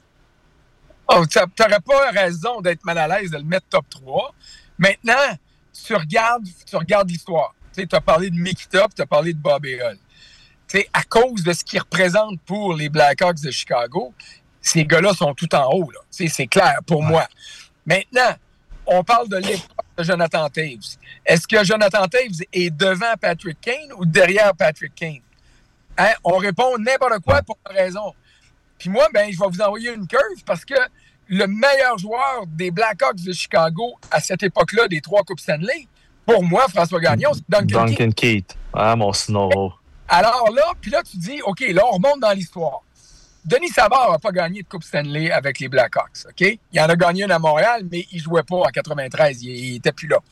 Oh, t'aurais pas raison d'être mal à l'aise de le mettre top trois. Maintenant, tu regardes, tu regardes l'histoire. Tu sais, t'as parlé de Mikita, puis t'as parlé de Bobby Hull. T'sais, à cause de ce qu'ils représentent pour les Blackhawks de Chicago, ces gars-là sont tout en haut. Là. C'est clair pour moi. Maintenant, on parle de l'époque de Jonathan Toews. Est-ce que Jonathan Toews est devant Patrick Kane ou derrière Patrick Kane? Hein? On répond n'importe quoi pour une raison. Puis moi, ben, je vais vous envoyer une curve parce que le meilleur joueur des Blackhawks de Chicago à cette époque-là, des trois Coupes Stanley, pour moi, François Gagnon, c'est Duncan, Duncan Keith. Ah, mon Snow. Alors là, puis là, tu dis, OK, là, on remonte dans l'histoire. Denis Savard n'a pas gagné de Coupe Stanley avec les Blackhawks, OK? Il en a gagné une à Montréal, mais il ne jouait pas en quatre-vingt-treize. Il n'était plus là.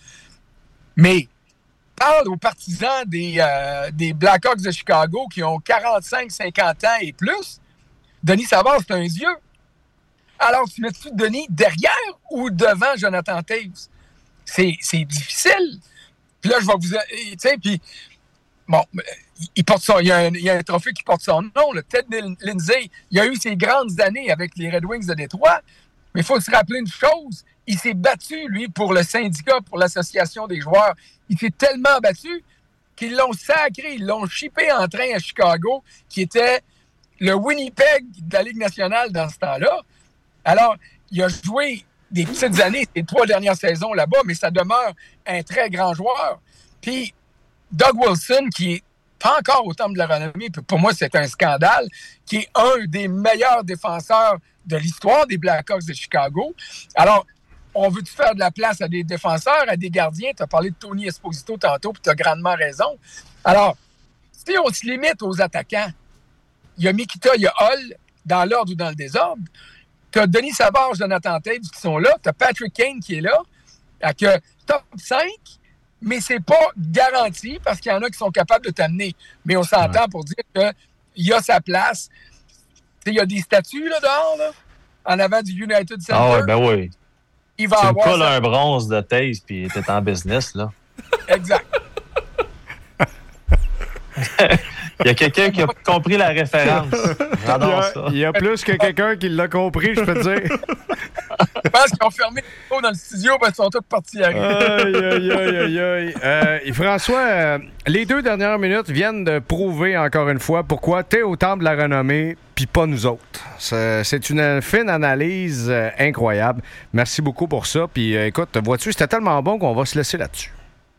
Mais parle aux partisans des, euh, des Blackhawks de Chicago qui ont quarante-cinq, cinquante ans et plus. Denis Savard, c'est un vieux. Alors, tu mets-tu Denis derrière ou devant Jonathan Toews? C'est, c'est difficile. Puis là, je vais vous... Tu sais, puis... Bon, il, porte son, il, y a un, il y a un trophée qui porte son nom, le Ted Lindsay. Il a eu ses grandes années avec les Red Wings de Détroit. Mais il faut se rappeler une chose. Il s'est battu, lui, pour le syndicat, pour l'association des joueurs. Il s'est tellement battu qu'ils l'ont sacré, ils l'ont chippé en train à Chicago, qui était le Winnipeg de la Ligue nationale dans ce temps-là. Alors, il a joué des petites années, ces trois dernières saisons là-bas, mais ça demeure un très grand joueur. Puis, Doug Wilson, qui est pas encore au temple de la renommée, pour moi, c'est un scandale, qui est un des meilleurs défenseurs de l'histoire des Blackhawks de Chicago. Alors, on veut-tu faire de la place à des défenseurs, à des gardiens? Tu as parlé de Tony Esposito tantôt, puis tu as grandement raison. Alors, si on se limite aux attaquants, il y a Mikita, il y a Hull, dans l'ordre ou dans le désordre. Tu as Denis Savard, Jonathan Taves qui sont là. Tu as Patrick Kane qui est là. Avec euh, top cinq, mais c'est pas garanti parce qu'il y en a qui sont capables de t'amener. Mais on s'entend ouais. pour dire qu'il y a sa place. Il y a des statues là, dehors, là, en avant du United Center. Ah ouais, ben oui. Il va tu avoir me colles ça. un bronze de Taze puis t'es en business, là. Exact. Il y a quelqu'un qui a compris la référence. J'adore il, y a, ça. il y a plus que quelqu'un qui l'a compris, je peux te dire. Je pense qu'ils ont fermé les micros dans le studio parce qu'ils sont tous partis à Aïe, aïe, aïe, aï, aïe. Euh, et François, euh, les deux dernières minutes viennent de prouver encore une fois pourquoi t'es au temple de la renommée puis pas nous autres. C'est, c'est une fine analyse euh, incroyable. Merci beaucoup pour ça. Puis euh, écoute, vois-tu, c'était tellement bon qu'on va se laisser là-dessus.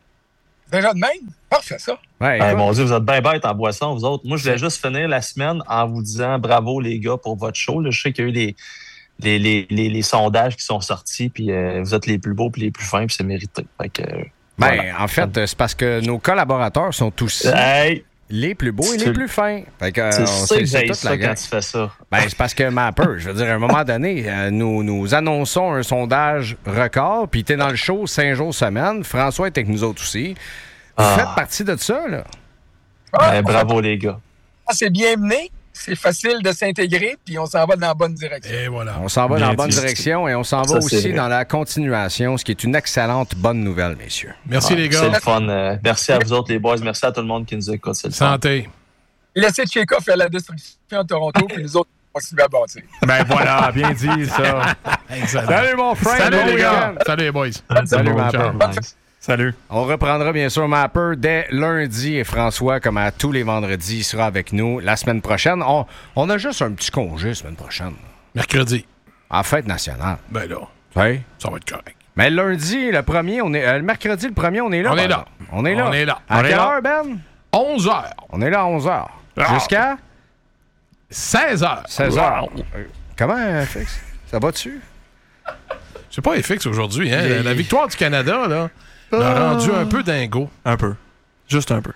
Déjà de même? Parfait, ça. Ouais, hey, mon Dieu, vous êtes bien bêtes en boisson, vous autres. Moi, je voulais juste finir la semaine en vous disant bravo, les gars, pour votre show. Là, je sais qu'il y a eu les, les, les, les, les sondages qui sont sortis, puis euh, vous êtes les plus beaux puis les plus fins, puis c'est mérité. Fait que, euh, ben, voilà. En fait, c'est parce que nos collaborateurs sont aussi hey, les plus beaux et les plus fins. Fait que, c'est on ça sait, que c'est j'ai toute ça la quand gang. tu fais ça. Ben, c'est parce que Mapper, je veux dire, à un moment donné, euh, nous, nous annonçons un sondage record, puis t'es dans le show cinq jours semaine. François est avec nous autres aussi. Vous Ah. faites partie de ça, là. Ah, Ben, bravo, les gars. c'est bien mené. C'est facile de s'intégrer, puis on s'en va dans la bonne direction. Et voilà. On s'en va Bien dans la bonne dit. direction et on s'en va Ça, c'est aussi vrai. dans la continuation, ce qui est une excellente bonne nouvelle, messieurs. Merci, Ah, les gars. C'est le fun. Euh, merci à vous autres, les boys. Merci à tout le monde qui nous écoute. C'est le fun. Santé. Laissez Tchéka faire la destruction à Toronto, puis nous autres, on s'y va bâtir. Ben voilà, bien dit, ça. Excellent. Salut, mon frère! Salut, bon les gars. week-end. Salut, les boys. Salut, Bon Mapper. job. Salut. On reprendra bien sûr Mapper dès lundi et François, comme à tous les vendredis, sera avec nous la semaine prochaine. On, on a juste un petit congé la semaine prochaine. Mercredi. En fête nationale. Ben là, Oui. ça va être correct. Mais lundi, le premier, on est, euh, le mercredi, le premier, on est là. On est par là. exemple. On est là. On est là. À On quelle est là. heure, Ben? onze heures. On est là à onze heures. Ah. Jusqu'à seize heures. seize heures. Euh, Comment, euh, Fix? Ça va dessus? C'est pas F X aujourd'hui, hein? Il- La, la victoire du Canada, là, l'a Ah. rendu un peu dingo. Un peu. Juste un peu.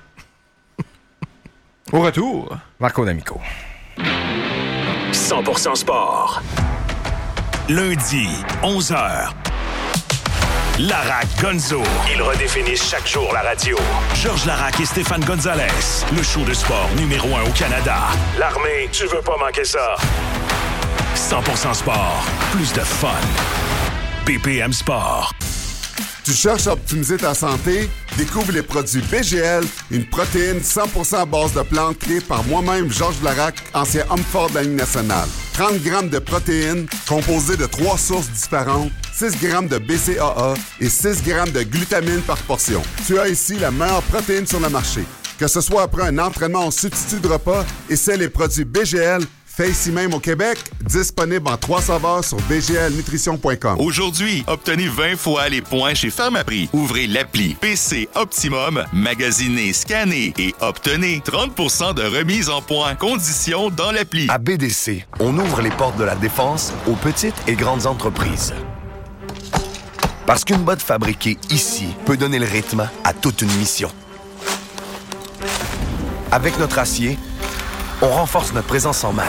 Au retour, Marco D'Amico. cent pour cent sport. Lundi, onze heures. Larac Gonzo. Ils redéfinissent chaque jour la radio. Georges Larac et Stéphane Gonzalez. Le show de sport numéro un au Canada. L'armée, tu veux pas manquer ça. cent pour cent sport. Plus de fun. B P M Sport. Tu cherches à optimiser ta santé? Découvre les produits B G L, une protéine cent pour cent à base de plantes créée par moi-même, Georges Larac, ancien homme fort de la Ligue nationale. trente grammes de protéines composées de trois sources différentes, six grammes de B C A A et six grammes de glutamine par portion. Tu as ici la meilleure protéine sur le marché. Que ce soit après un entraînement en substitut de repas, essaie les produits B G L, fait ici même au Québec, disponible en trois saveurs sur b g l nutrition point com. Aujourd'hui, obtenez vingt fois les points chez Pharmaprix. Ouvrez l'appli P C Optimum, magasinez, scannez et obtenez trente pour cent de remise en points. Conditions dans l'appli. À B D C, on ouvre les portes de la défense aux petites et grandes entreprises. Parce qu'une botte fabriquée ici peut donner le rythme à toute une mission. Avec notre acier, on renforce notre présence en mer.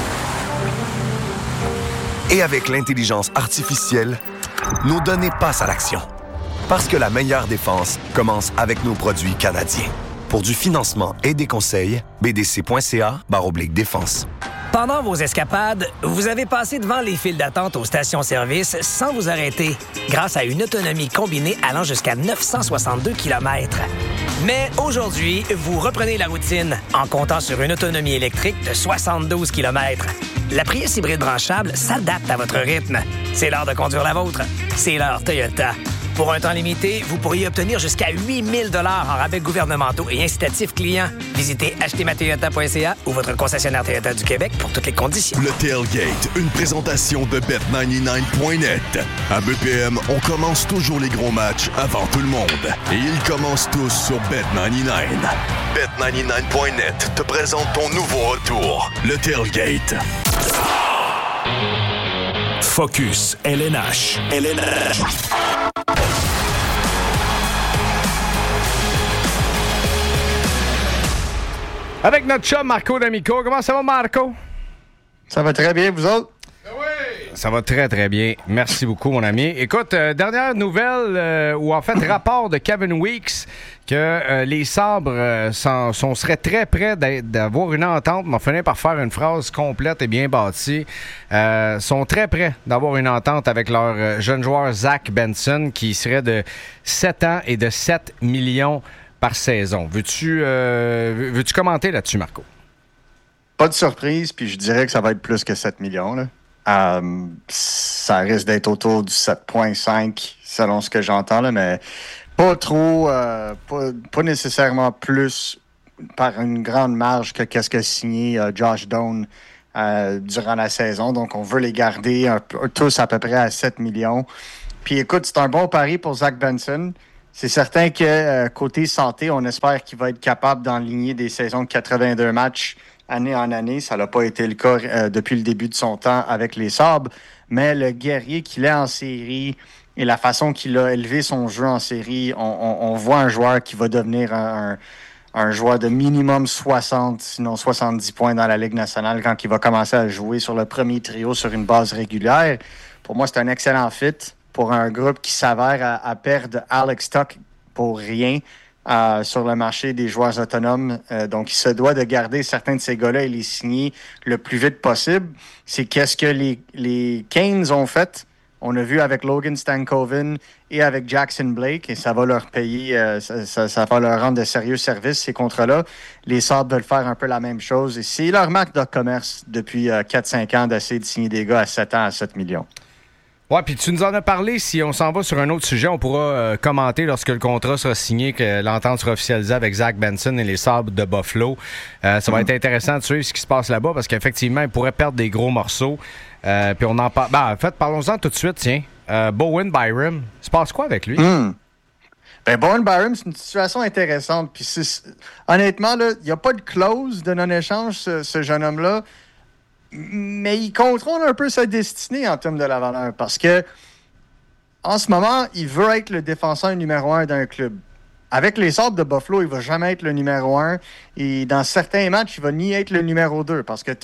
Et avec l'intelligence artificielle, nos données passent à l'action. Parce que la meilleure défense commence avec nos produits canadiens. Pour du financement et des conseils, b d c point c a barre oblique défense. Pendant vos escapades, vous avez passé devant les files d'attente aux stations-service sans vous arrêter, grâce à une autonomie combinée allant jusqu'à neuf cent soixante-deux kilomètres. Mais aujourd'hui, vous reprenez la routine en comptant sur une autonomie électrique de soixante-douze kilomètres. La Prius hybride branchable s'adapte à votre rythme. C'est l'heure de conduire la vôtre. C'est l'heure Toyota. Pour un temps limité, vous pourriez obtenir jusqu'à huit mille dollars en rabais gouvernementaux et incitatifs clients. Visitez acheter ma toyota point c a ou votre concessionnaire Toyota du Québec pour toutes les conditions. Le Tailgate, une présentation de bet quatre-vingt-dix-neuf point net. À B P M, on commence toujours les gros matchs avant tout le monde. Et ils commencent tous sur bet quatre-vingt-dix-neuf. bet quatre-vingt-dix-neuf point net te présente ton nouveau retour, le Tailgate. Focus L N H. L N H. Avec notre chum Marco D'Amico. Comment ça va, Marco? Ça va très bien, vous autres? Ça va très, très bien. Merci beaucoup, mon ami. Écoute, euh, dernière nouvelle, euh, ou en fait, rapport de Kevin Weeks, que euh, les Sabres euh, sont, sont, seraient très près d'avoir une entente, mais on finit par faire une phrase complète et bien bâtie. Euh, sont très près d'avoir une entente avec leur euh, jeune joueur Zach Benson, qui serait de sept ans et de sept millions par saison. Veux-tu euh, veux-tu commenter là-dessus, Marco? Pas de surprise, puis je dirais que ça va être plus que sept millions, là. Euh, ça risque d'être autour du sept virgule cinq selon ce que j'entends, là, mais pas trop, euh, pas, pas nécessairement plus par une grande marge que qu'est-ce qu'a signé euh, Josh Doan euh, durant la saison. Donc, on veut les garder un, tous à peu près à sept millions. Puis écoute, c'est un bon pari pour Zach Benson. C'est certain que euh, côté santé, on espère qu'il va être capable d'enligner des saisons de quatre-vingt-deux matchs année en année. Ça n'a pas été le cas euh, depuis le début de son temps avec les Sabres, mais le guerrier qu'il est en série et la façon qu'il a élevé son jeu en série, on, on, on voit un joueur qui va devenir un, un, un joueur de minimum soixante, sinon soixante-dix points dans la Ligue nationale quand il va commencer à jouer sur le premier trio sur une base régulière. Pour moi, c'est un excellent fit pour un groupe qui s'avère à, à perdre Alex Tuch pour rien. Euh, sur le marché des joueurs autonomes. Euh, donc, il se doit de garder certains de ces gars-là et les signer le plus vite possible. C'est qu'est-ce que les, les Canes ont fait. On a vu avec Logan Stankoven et avec Jackson Blake, et ça va leur payer, euh, ça, ça, ça va leur rendre de sérieux services, ces contrats-là. Les Sabres veulent faire un peu la même chose. Et c'est leur marque de commerce depuis euh, quatre cinq ans d'essayer de signer des gars à sept ans à sept millions. Ouais, puis tu nous en as parlé. Si on s'en va sur un autre sujet, on pourra euh, commenter lorsque le contrat sera signé, que l'entente sera officialisée avec Zach Benson et les Sabres de Buffalo. Euh, ça va être intéressant de suivre ce qui se passe là-bas parce qu'effectivement, ils pourraient perdre des gros morceaux. Euh, puis on en parle. Ben, en fait, parlons-en tout de suite, tiens. Euh, Bowen Byram, il se passe quoi avec lui? Mm. Ben, Bowen Byram, c'est une situation intéressante. Puis honnêtement, il n'y a pas de clause de non-échange, ce, ce jeune homme-là. Mais il contrôle un peu sa destinée en termes de la valeur parce que en ce moment, il veut être le défenseur numéro un d'un club. Avec les Sabres de Buffalo, il ne va jamais être le numéro un. Et dans certains matchs, il va ni être le numéro deux parce que tu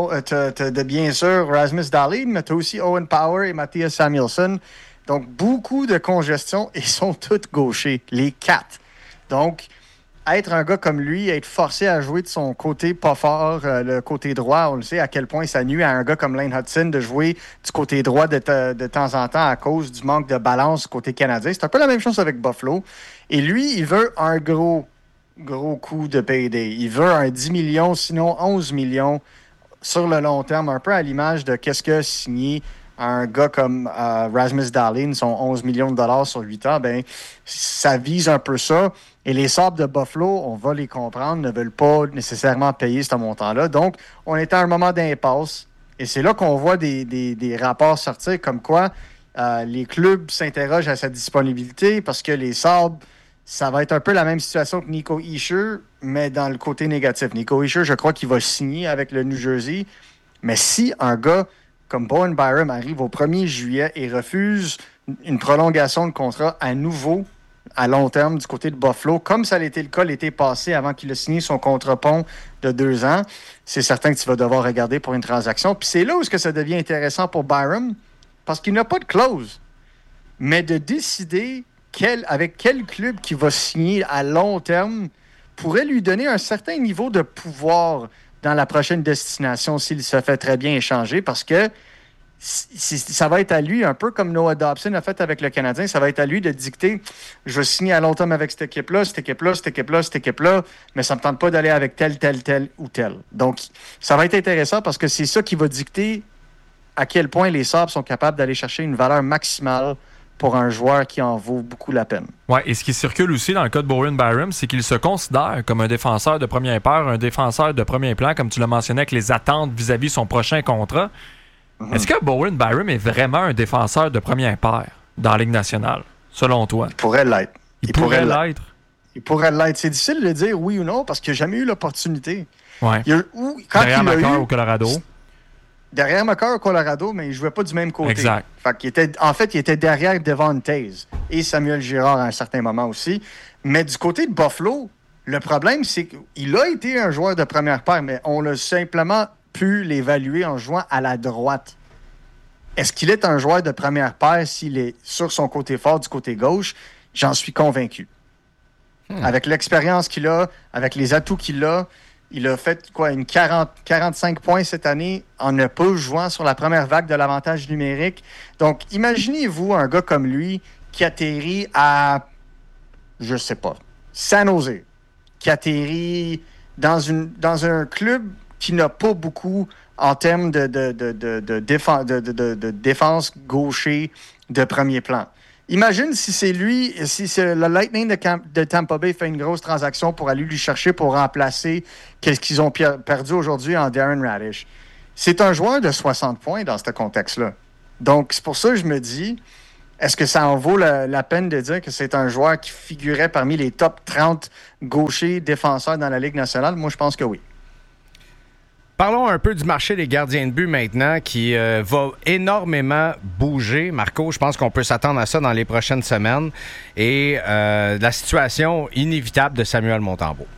as de bien sûr Rasmus Dahlin, mais tu as aussi Owen Power et Mattias Samuelsson. Donc, beaucoup de congestion et ils sont tous gauchers, les quatre. Donc, être un gars comme lui, être forcé à jouer de son côté pas fort, euh, le côté droit, on le sait à quel point ça nuit à un gars comme Lane Hudson de jouer du côté droit de, te, de temps en temps à cause du manque de balance côté canadien. C'est un peu la même chose avec Buffalo. Et lui, il veut un gros, gros coup de payday. Il veut un dix millions, sinon onze millions sur le long terme, un peu à l'image de qu'est-ce que signé un gars comme euh, Rasmus Dahlin, son onze millions de dollars sur huit ans, ben ça vise un peu ça. Et les Sabres de Buffalo, on va les comprendre, ne veulent pas nécessairement payer ce montant-là. Donc, on est à un moment d'impasse. Et c'est là qu'on voit des, des, des rapports sortir comme quoi euh, les clubs s'interrogent à sa disponibilité parce que les Sabres, ça va être un peu la même situation que Nico Hischier, mais dans le côté négatif. Nico Hischier, je crois qu'il va signer avec le New Jersey. Mais si un gars comme Bowen Byram arrive au premier juillet et refuse une prolongation de contrat à nouveau à long terme du côté de Buffalo, comme ça a été le cas l'été passé avant qu'il ait signé son contre-pont de deux ans, c'est certain que tu vas devoir regarder pour une transaction. Puis c'est là où ça devient intéressant pour Byram, parce qu'il n'a pas de clause. Mais de décider quel, avec quel club qui va signer à long terme pourrait lui donner un certain niveau de pouvoir dans la prochaine destination s'il se fait très bien échanger, parce que ça va être à lui, un peu comme Noah Dobson a fait avec le Canadien, ça va être à lui de dicter, je vais signer à long terme avec cette équipe-là, cette équipe-là, cette équipe-là, cette équipe-là, mais ça ne me tente pas d'aller avec tel, tel, tel ou tel. Donc, ça va être intéressant parce que c'est ça qui va dicter à quel point les Sabres sont capables d'aller chercher une valeur maximale pour un joueur qui en vaut beaucoup la peine. Ouais, et ce qui circule aussi dans le cas de Bowen Byram, c'est qu'il se considère comme un défenseur de première paire, un défenseur de premier plan, comme tu l'as mentionné avec les attentes vis-à-vis son prochain contrat. Mm-hmm. Est-ce que Bowen Byram est vraiment un défenseur de première paire dans la Ligue nationale, selon toi? Il pourrait l'être. Il, Il pourrait, pourrait l'être. Il pourrait l'être. C'est difficile de dire oui ou non parce qu'il n'a jamais eu l'opportunité. Ouais. Il a, ou, quand Derrière il a McCarr eu, au Colorado. Derrière McCarr au Colorado, mais il ne jouait pas du même côté. Exact. Fait qu'il était, en fait, il était derrière Devon Taze et Samuel Girard à un certain moment aussi. Mais du côté de Buffalo, Le problème, c'est qu'il a été un joueur de première paire, mais on a simplement pu l'évaluer en jouant à la droite. Est-ce qu'il est un joueur de première paire s'il est sur son côté fort du côté gauche? J'en suis convaincu. Hmm. Avec l'expérience qu'il a, avec les atouts qu'il a, il a fait quoi, une quarante, quarante-cinq points cette année en ne pas jouant sur la première vague de l'avantage numérique. Donc, imaginez-vous un gars comme lui qui atterrit à, je sais pas, San Jose, qui atterrit dans, une, dans un club qui n'a pas beaucoup en termes de, de, de, de, de, défense, de, de, de, de défense gaucher de premier plan. Imagine si c'est lui, si c'est le Lightning de, Camp, de Tampa Bay fait une grosse transaction pour aller lui chercher pour remplacer qu'est-ce qu'ils ont per- perdu aujourd'hui en Darren Radish. C'est un joueur de soixante points dans ce contexte-là. Donc, c'est pour ça que je me dis, est-ce que ça en vaut la, la peine de dire que c'est un joueur qui figurait parmi les top trente gauchers défenseurs dans la Ligue nationale? Moi, je pense que oui. Parlons un peu du marché des gardiens de but maintenant qui euh, va énormément bouger. Marco, je pense qu'on peut s'attendre à ça dans les prochaines semaines. Et euh, la situation inévitable de Samuel Montembeault.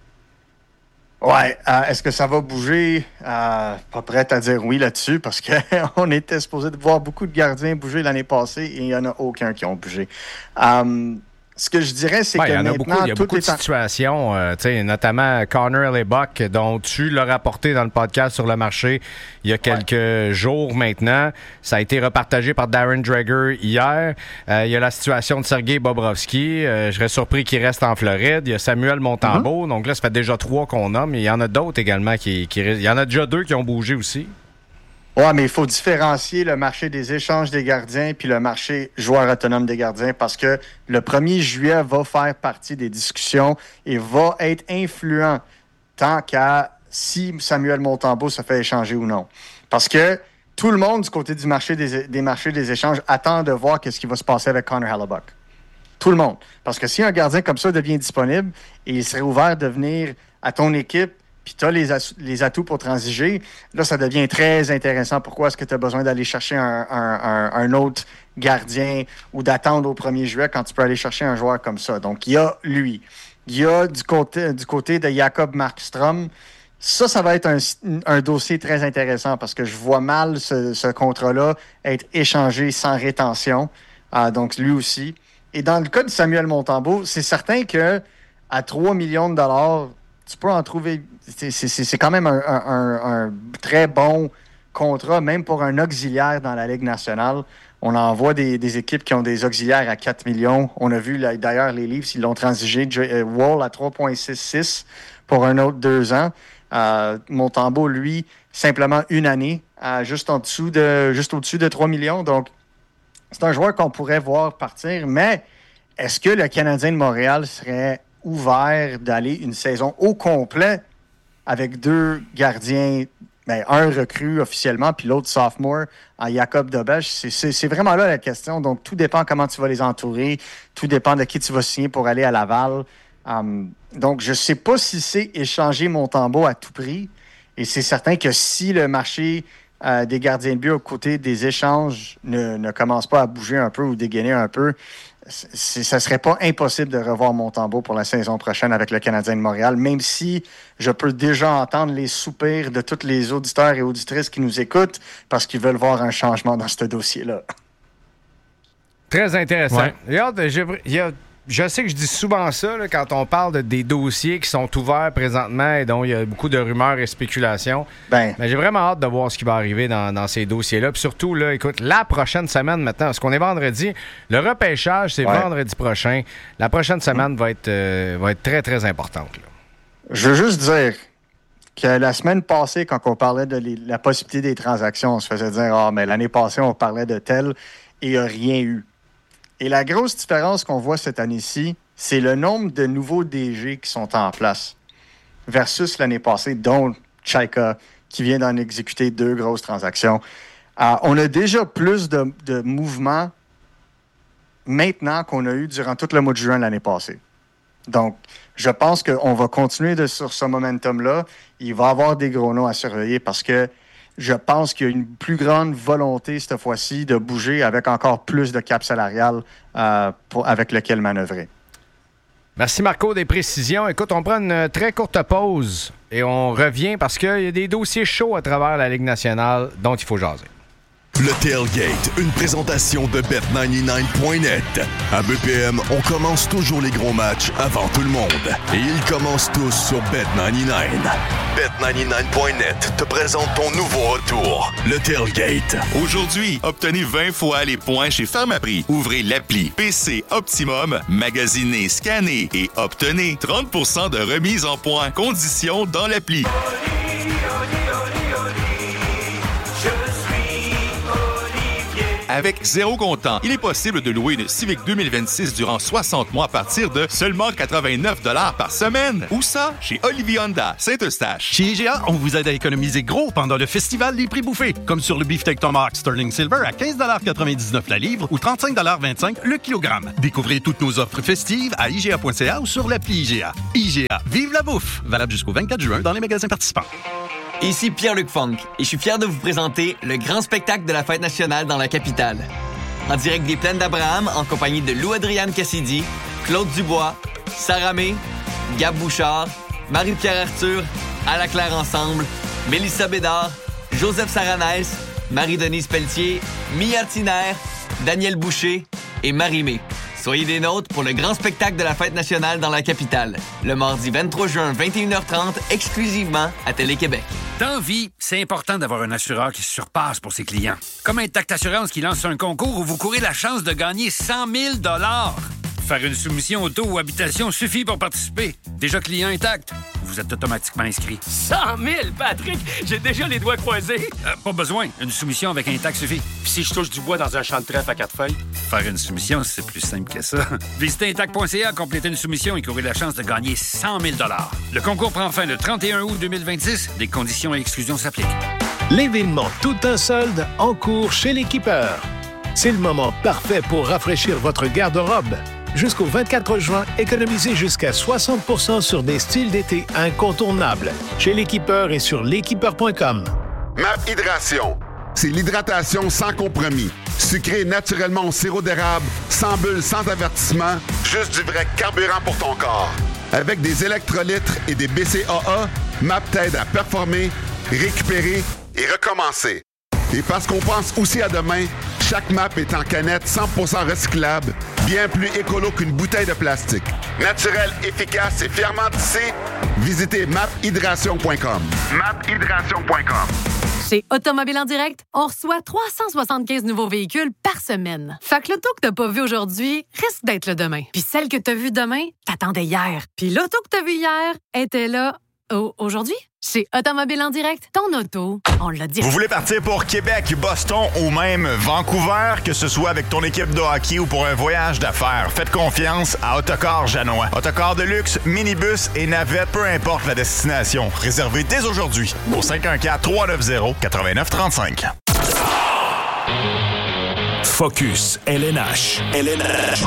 Ouais, euh, est-ce que ça va bouger? Euh, pas prête à dire oui là-dessus parce qu'on était supposé de voir beaucoup de gardiens bouger l'année passée et il n'y en a aucun qui ont bougé. Euh, Ce que je dirais, c'est ouais, que y en a maintenant... beaucoup, il y a beaucoup de en... situations, euh, notamment Connor Hellebuyck, dont tu l'as rapporté dans le podcast sur le marché il y a quelques ouais. jours maintenant. Ça a été repartagé par Darren Dreger hier. Euh, il y a la situation de Sergei Bobrovsky. Euh, je serais surpris qu'il reste en Floride. Il y a Samuel Montembeault. Mm-hmm. Donc là, ça fait déjà trois qu'on a, mais il y en a d'autres également qui, qui... Il y en a déjà deux qui ont bougé aussi. Oui, mais il faut différencier le marché des échanges des gardiens puis le marché joueur autonome des gardiens parce que le premier juillet va faire partie des discussions et va être influent tant qu'à si Samuel Montembeault se fait échanger ou non. Parce que tout le monde du côté du marché des, des marchés des échanges attend de voir ce qui va se passer avec Connor Hellebuyck. Tout le monde. Parce que si un gardien comme ça devient disponible et il serait ouvert de venir à ton équipe puis tu as les, as- les atouts pour transiger, là, ça devient très intéressant. Pourquoi est-ce que tu as besoin d'aller chercher un, un, un, un autre gardien ou d'attendre au premier juillet quand tu peux aller chercher un joueur comme ça? Donc, il y a lui. Il y a du côté, du côté de Jacob Markstrom. Ça, ça va être un, un dossier très intéressant parce que je vois mal ce, ce contrat-là être échangé sans rétention. Euh, donc, lui aussi. Et dans le cas de Samuel Montembeault, c'est certain que à trois millions de dollars, tu peux en trouver... C'est, c'est, c'est quand même un, un, un très bon contrat, même pour un auxiliaire dans la Ligue nationale. On en voit des, des équipes qui ont des auxiliaires à quatre millions. On a vu là, d'ailleurs les Leafs, ils l'ont transigé. Euh, Wall à trois virgule soixante-six pour un autre deux ans. Euh, Montembeault, lui, simplement une année, à juste, en dessous de, juste au-dessus de trois millions. Donc, c'est un joueur qu'on pourrait voir partir. Mais est-ce que le Canadien de Montréal serait ouvert d'aller une saison au complet avec deux gardiens, ben, un recrue officiellement, puis l'autre sophomore, en Jacob Dobeš? C'est, c'est, c'est vraiment là la question. Donc, tout dépend comment tu vas les entourer. Tout dépend de qui tu vas signer pour aller à Laval. Um, donc, je ne sais pas si c'est échanger Montembeault à tout prix. Et c'est certain que si le marché euh, des gardiens de but aux côtés des échanges ne, ne commence pas à bouger un peu ou dégainer un peu, c'est, ça ne serait pas impossible de revoir Montembeault pour la saison prochaine avec le Canadien de Montréal, même si je peux déjà entendre les soupirs de tous les auditeurs et auditrices qui nous écoutent parce qu'ils veulent voir un changement dans ce dossier-là. Très intéressant. Ouais. Regarde, je, il y a, je sais que je dis souvent ça là, quand on parle de, des dossiers qui sont ouverts présentement et dont il y a beaucoup de rumeurs et spéculations. Ben. Mais j'ai vraiment hâte de voir ce qui va arriver dans, dans ces dossiers-là. Puis surtout, là, écoute, la prochaine semaine maintenant, parce qu'on est vendredi, le repêchage, c'est ouais. vendredi prochain. La prochaine semaine mmh. va, être, euh, va être très, très importante. Là. Je veux juste dire que la semaine passée, quand on parlait de les, la possibilité des transactions, on se faisait dire « Ah, mais l'année passée, on parlait de tel et il n'y a rien eu. » Et la grosse différence qu'on voit cette année-ci, c'est le nombre de nouveaux D G qui sont en place versus l'année passée, dont Chaika, qui vient d'en exécuter deux grosses transactions. Euh, on a déjà plus de, de mouvements maintenant qu'on a eu durant tout le mois de juin l'année passée. Donc, je pense qu'on va continuer de, sur ce momentum-là. Il va y avoir des gros noms à surveiller parce que je pense qu'il y a une plus grande volonté cette fois-ci de bouger avec encore plus de cap salarial euh, pour, avec lequel manœuvrer. Merci Marco des précisions. Écoute, on prend une très courte pause et on revient parce qu'il y a des dossiers chauds à travers la Ligue nationale dont il faut jaser. Le Tailgate, une présentation de bet quatre-vingt-dix-neuf point net. À B P M, on commence toujours les gros matchs avant tout le monde. Et ils commencent tous sur bet quatre-vingt-dix-neuf. bet quatre-vingt-dix-neuf point net te présente ton nouveau retour, le Tailgate. Aujourd'hui, obtenez vingt fois les points chez Pharmaprix. Ouvrez l'appli P C Optimum, magasinez, scannez et obtenez trente pour cent de remise en points. Conditions dans l'appli. Avec zéro comptant, il est possible de louer une Civic deux mille vingt-six durant soixante mois à partir de seulement quatre-vingt-neuf dollars par semaine. Où ça? Chez Olivier Honda, Saint-Eustache. Chez I G A, on vous aide à économiser gros pendant le festival des prix bouffés, comme sur le beefsteak Tomahawk Sterling Silver à quinze quatre-vingt-dix-neuf la livre ou trente-cinq vingt-cinq le kilogramme. Découvrez toutes nos offres festives à I G A point C A ou sur l'appli I G A. I G A, vive la bouffe! Valable jusqu'au vingt-quatre juin dans les magasins participants. Ici Pierre-Luc Funk et je suis fier de vous présenter le grand spectacle de la fête nationale dans la capitale. En direct des Plaines d'Abraham, en compagnie de Lou-Adriane Cassidy, Claude Dubois, Sarah May, Gab Bouchard, Marie-Pierre Arthur, À la Claire Ensemble, Mélissa Bédard, Joseph Saranès, Marie-Denise Pelletier, Mia Tiner, Daniel Boucher et Marie-Mé. Soyez des nôtres pour le grand spectacle de la fête nationale dans la capitale, le mardi vingt-trois juin, vingt et une heures trente, exclusivement à Télé-Québec. Dans vie, c'est important d'avoir un assureur qui se surpasse pour ses clients. Comme Intact Assurance qui lance un concours où vous courez la chance de gagner cent mille dollars. Faire une soumission auto ou habitation suffit pour participer. Déjà client Intact, vous êtes automatiquement inscrit. cent mille, Patrick! J'ai déjà les doigts croisés. Euh, pas besoin. Une soumission avec Intact suffit. Puis si je touche du bois dans un champ de trèfle à quatre feuilles? Faire une soumission, c'est plus simple que ça. Visitez intact point C A, complétez une soumission et courez la chance de gagner cent mille dollars. Le concours prend fin le trente et un août deux mille vingt-six. Des conditions et exclusions s'appliquent. L'événement Tout un solde en cours chez l'Équipeur. C'est le moment parfait pour rafraîchir votre garde-robe. Jusqu'au vingt-quatre juin, économisez jusqu'à soixante pour cent sur des styles d'été incontournables. Chez l'Équipeur et sur l'équipeur point com. Map Hydration. C'est l'hydratation sans compromis. Sucré naturellement au sirop d'érable, sans bulles, sans avertissement, juste du vrai carburant pour ton corps. Avec des électrolytes et des B C A A, Map t'aide à performer, récupérer et recommencer. Et parce qu'on pense aussi à demain, chaque map est en canette cent pour cent recyclable, bien plus écolo qu'une bouteille de plastique. Naturel, efficace et fièrement tissé, visitez map hydration point com. map hydration point com. Chez Automobile en direct, on reçoit trois cent soixante-quinze nouveaux véhicules par semaine. Fait que l'auto que t'as pas vu aujourd'hui risque d'être le demain. Puis celle que t'as vue demain, t'attendais hier. Puis l'auto que t'as vue hier était là oh, aujourd'hui. Chez Automobile en direct, ton auto, on l'a dit. Vous voulez partir pour Québec, Boston ou même Vancouver, que ce soit avec ton équipe de hockey ou pour un voyage d'affaires, faites confiance à Autocar Janois. Autocar de luxe, minibus et navette, peu importe la destination. Réservez dès aujourd'hui au cinq un quatre, trois neuf zéro, neuf neuf trois cinq. Focus L N H. L N H.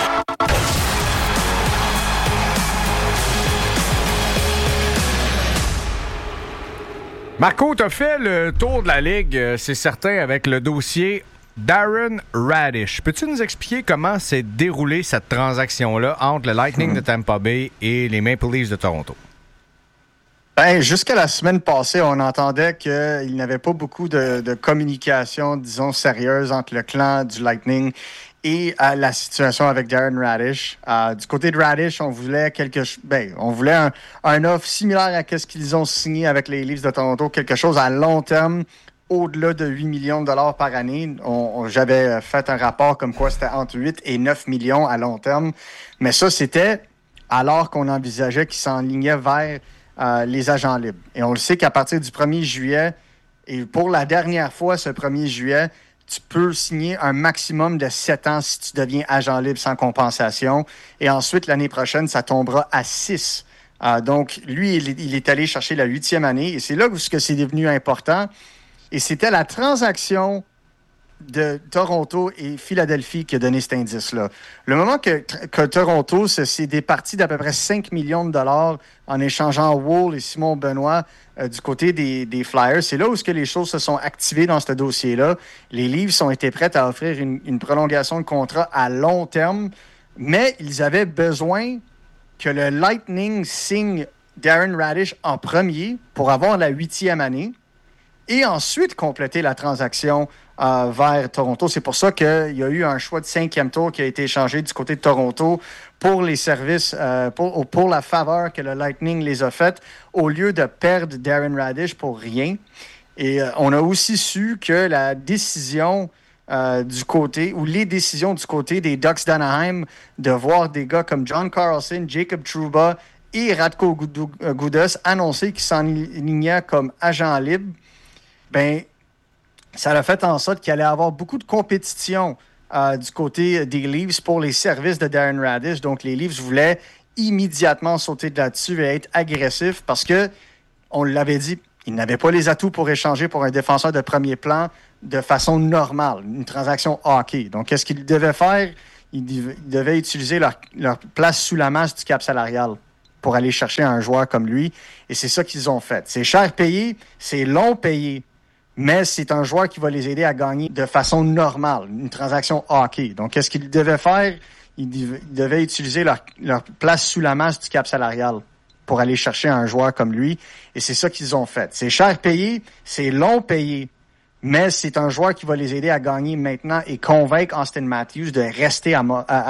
Marco, t'as fait le tour de la Ligue, euh, c'est certain, avec le dossier Darren Radish. Peux-tu nous expliquer comment s'est déroulée cette transaction-là entre le Lightning de Tampa Bay et les Maple Leafs de Toronto? Ben, jusqu'à la semaine passée, on entendait qu'il n'y avait pas beaucoup de, de communication, disons, sérieuse entre le clan du Lightning et euh, la situation avec Darren Radish. Euh, du côté de Radish, on voulait quelque ch- ben, on voulait un, un offre similaire à ce qu'ils ont signé avec les Leafs de Toronto, quelque chose à long terme, au-delà de huit millions de dollars par année. On, on, j'avais fait un rapport comme quoi c'était entre huit et neuf millions à long terme. Mais ça, c'était alors qu'on envisageait qu'ils s'enlignaient vers euh, les agents libres. Et on le sait qu'à partir du premier juillet, et pour la dernière fois ce premier juillet, tu peux signer un maximum de sept ans si tu deviens agent libre sans compensation. Et ensuite, l'année prochaine, ça tombera à six. Euh, donc, lui, il, il est allé chercher la huitième année. Et c'est là où c'est devenu important. Et c'était la transaction de Toronto et Philadelphie qui a donné cet indice-là. Le moment que, que Toronto s'est départi d'à peu près cinq millions de dollars en échangeant Wool et Simon Benoît euh, du côté des, des Flyers, c'est là où ce que les choses se sont activées dans ce dossier-là. Les Leafs ont été prêts à offrir une, une prolongation de contrat à long terme, mais ils avaient besoin que le Lightning signe Darren Radish en premier pour avoir la huitième année et ensuite compléter la transaction euh, vers Toronto. C'est pour ça qu'il y a eu un choix de cinquième tour qui a été échangé du côté de Toronto pour les services, euh, pour, pour la faveur que le Lightning les a faites, au lieu de perdre Darren Radish pour rien. Et euh, on a aussi su que la décision euh, du côté, ou les décisions du côté des Ducks d'Anaheim de voir des gars comme John Carlson, Jacob Trouba et Radko Gudas annoncer qu'ils s'enlignaient comme agents libres, ben ça a fait en sorte qu'il allait y avoir beaucoup de compétition euh, du côté des Leafs pour les services de Darren Radish. Donc, les Leafs voulaient immédiatement sauter de là-dessus et être agressifs parce que, on l'avait dit, ils n'avaient pas les atouts pour échanger pour un défenseur de premier plan de façon normale, une transaction hockey. Donc, qu'est-ce qu'ils devaient faire? Ils, dev- ils devaient utiliser leur, leur place sous la masse du cap salarial pour aller chercher un joueur comme lui. Et c'est ça qu'ils ont fait. C'est cher payé, c'est long payé, mais c'est un joueur qui va les aider à gagner de façon normale, une transaction hockey. Donc, qu'est-ce qu'ils devaient faire? Ils, dev- ils devaient utiliser leur, leur place sous la masse du cap salarial pour aller chercher un joueur comme lui. Et c'est ça qu'ils ont fait. C'est cher payé, c'est long payé, mais c'est un joueur qui va les aider à gagner maintenant et convaincre Austin Matthews de rester à, à,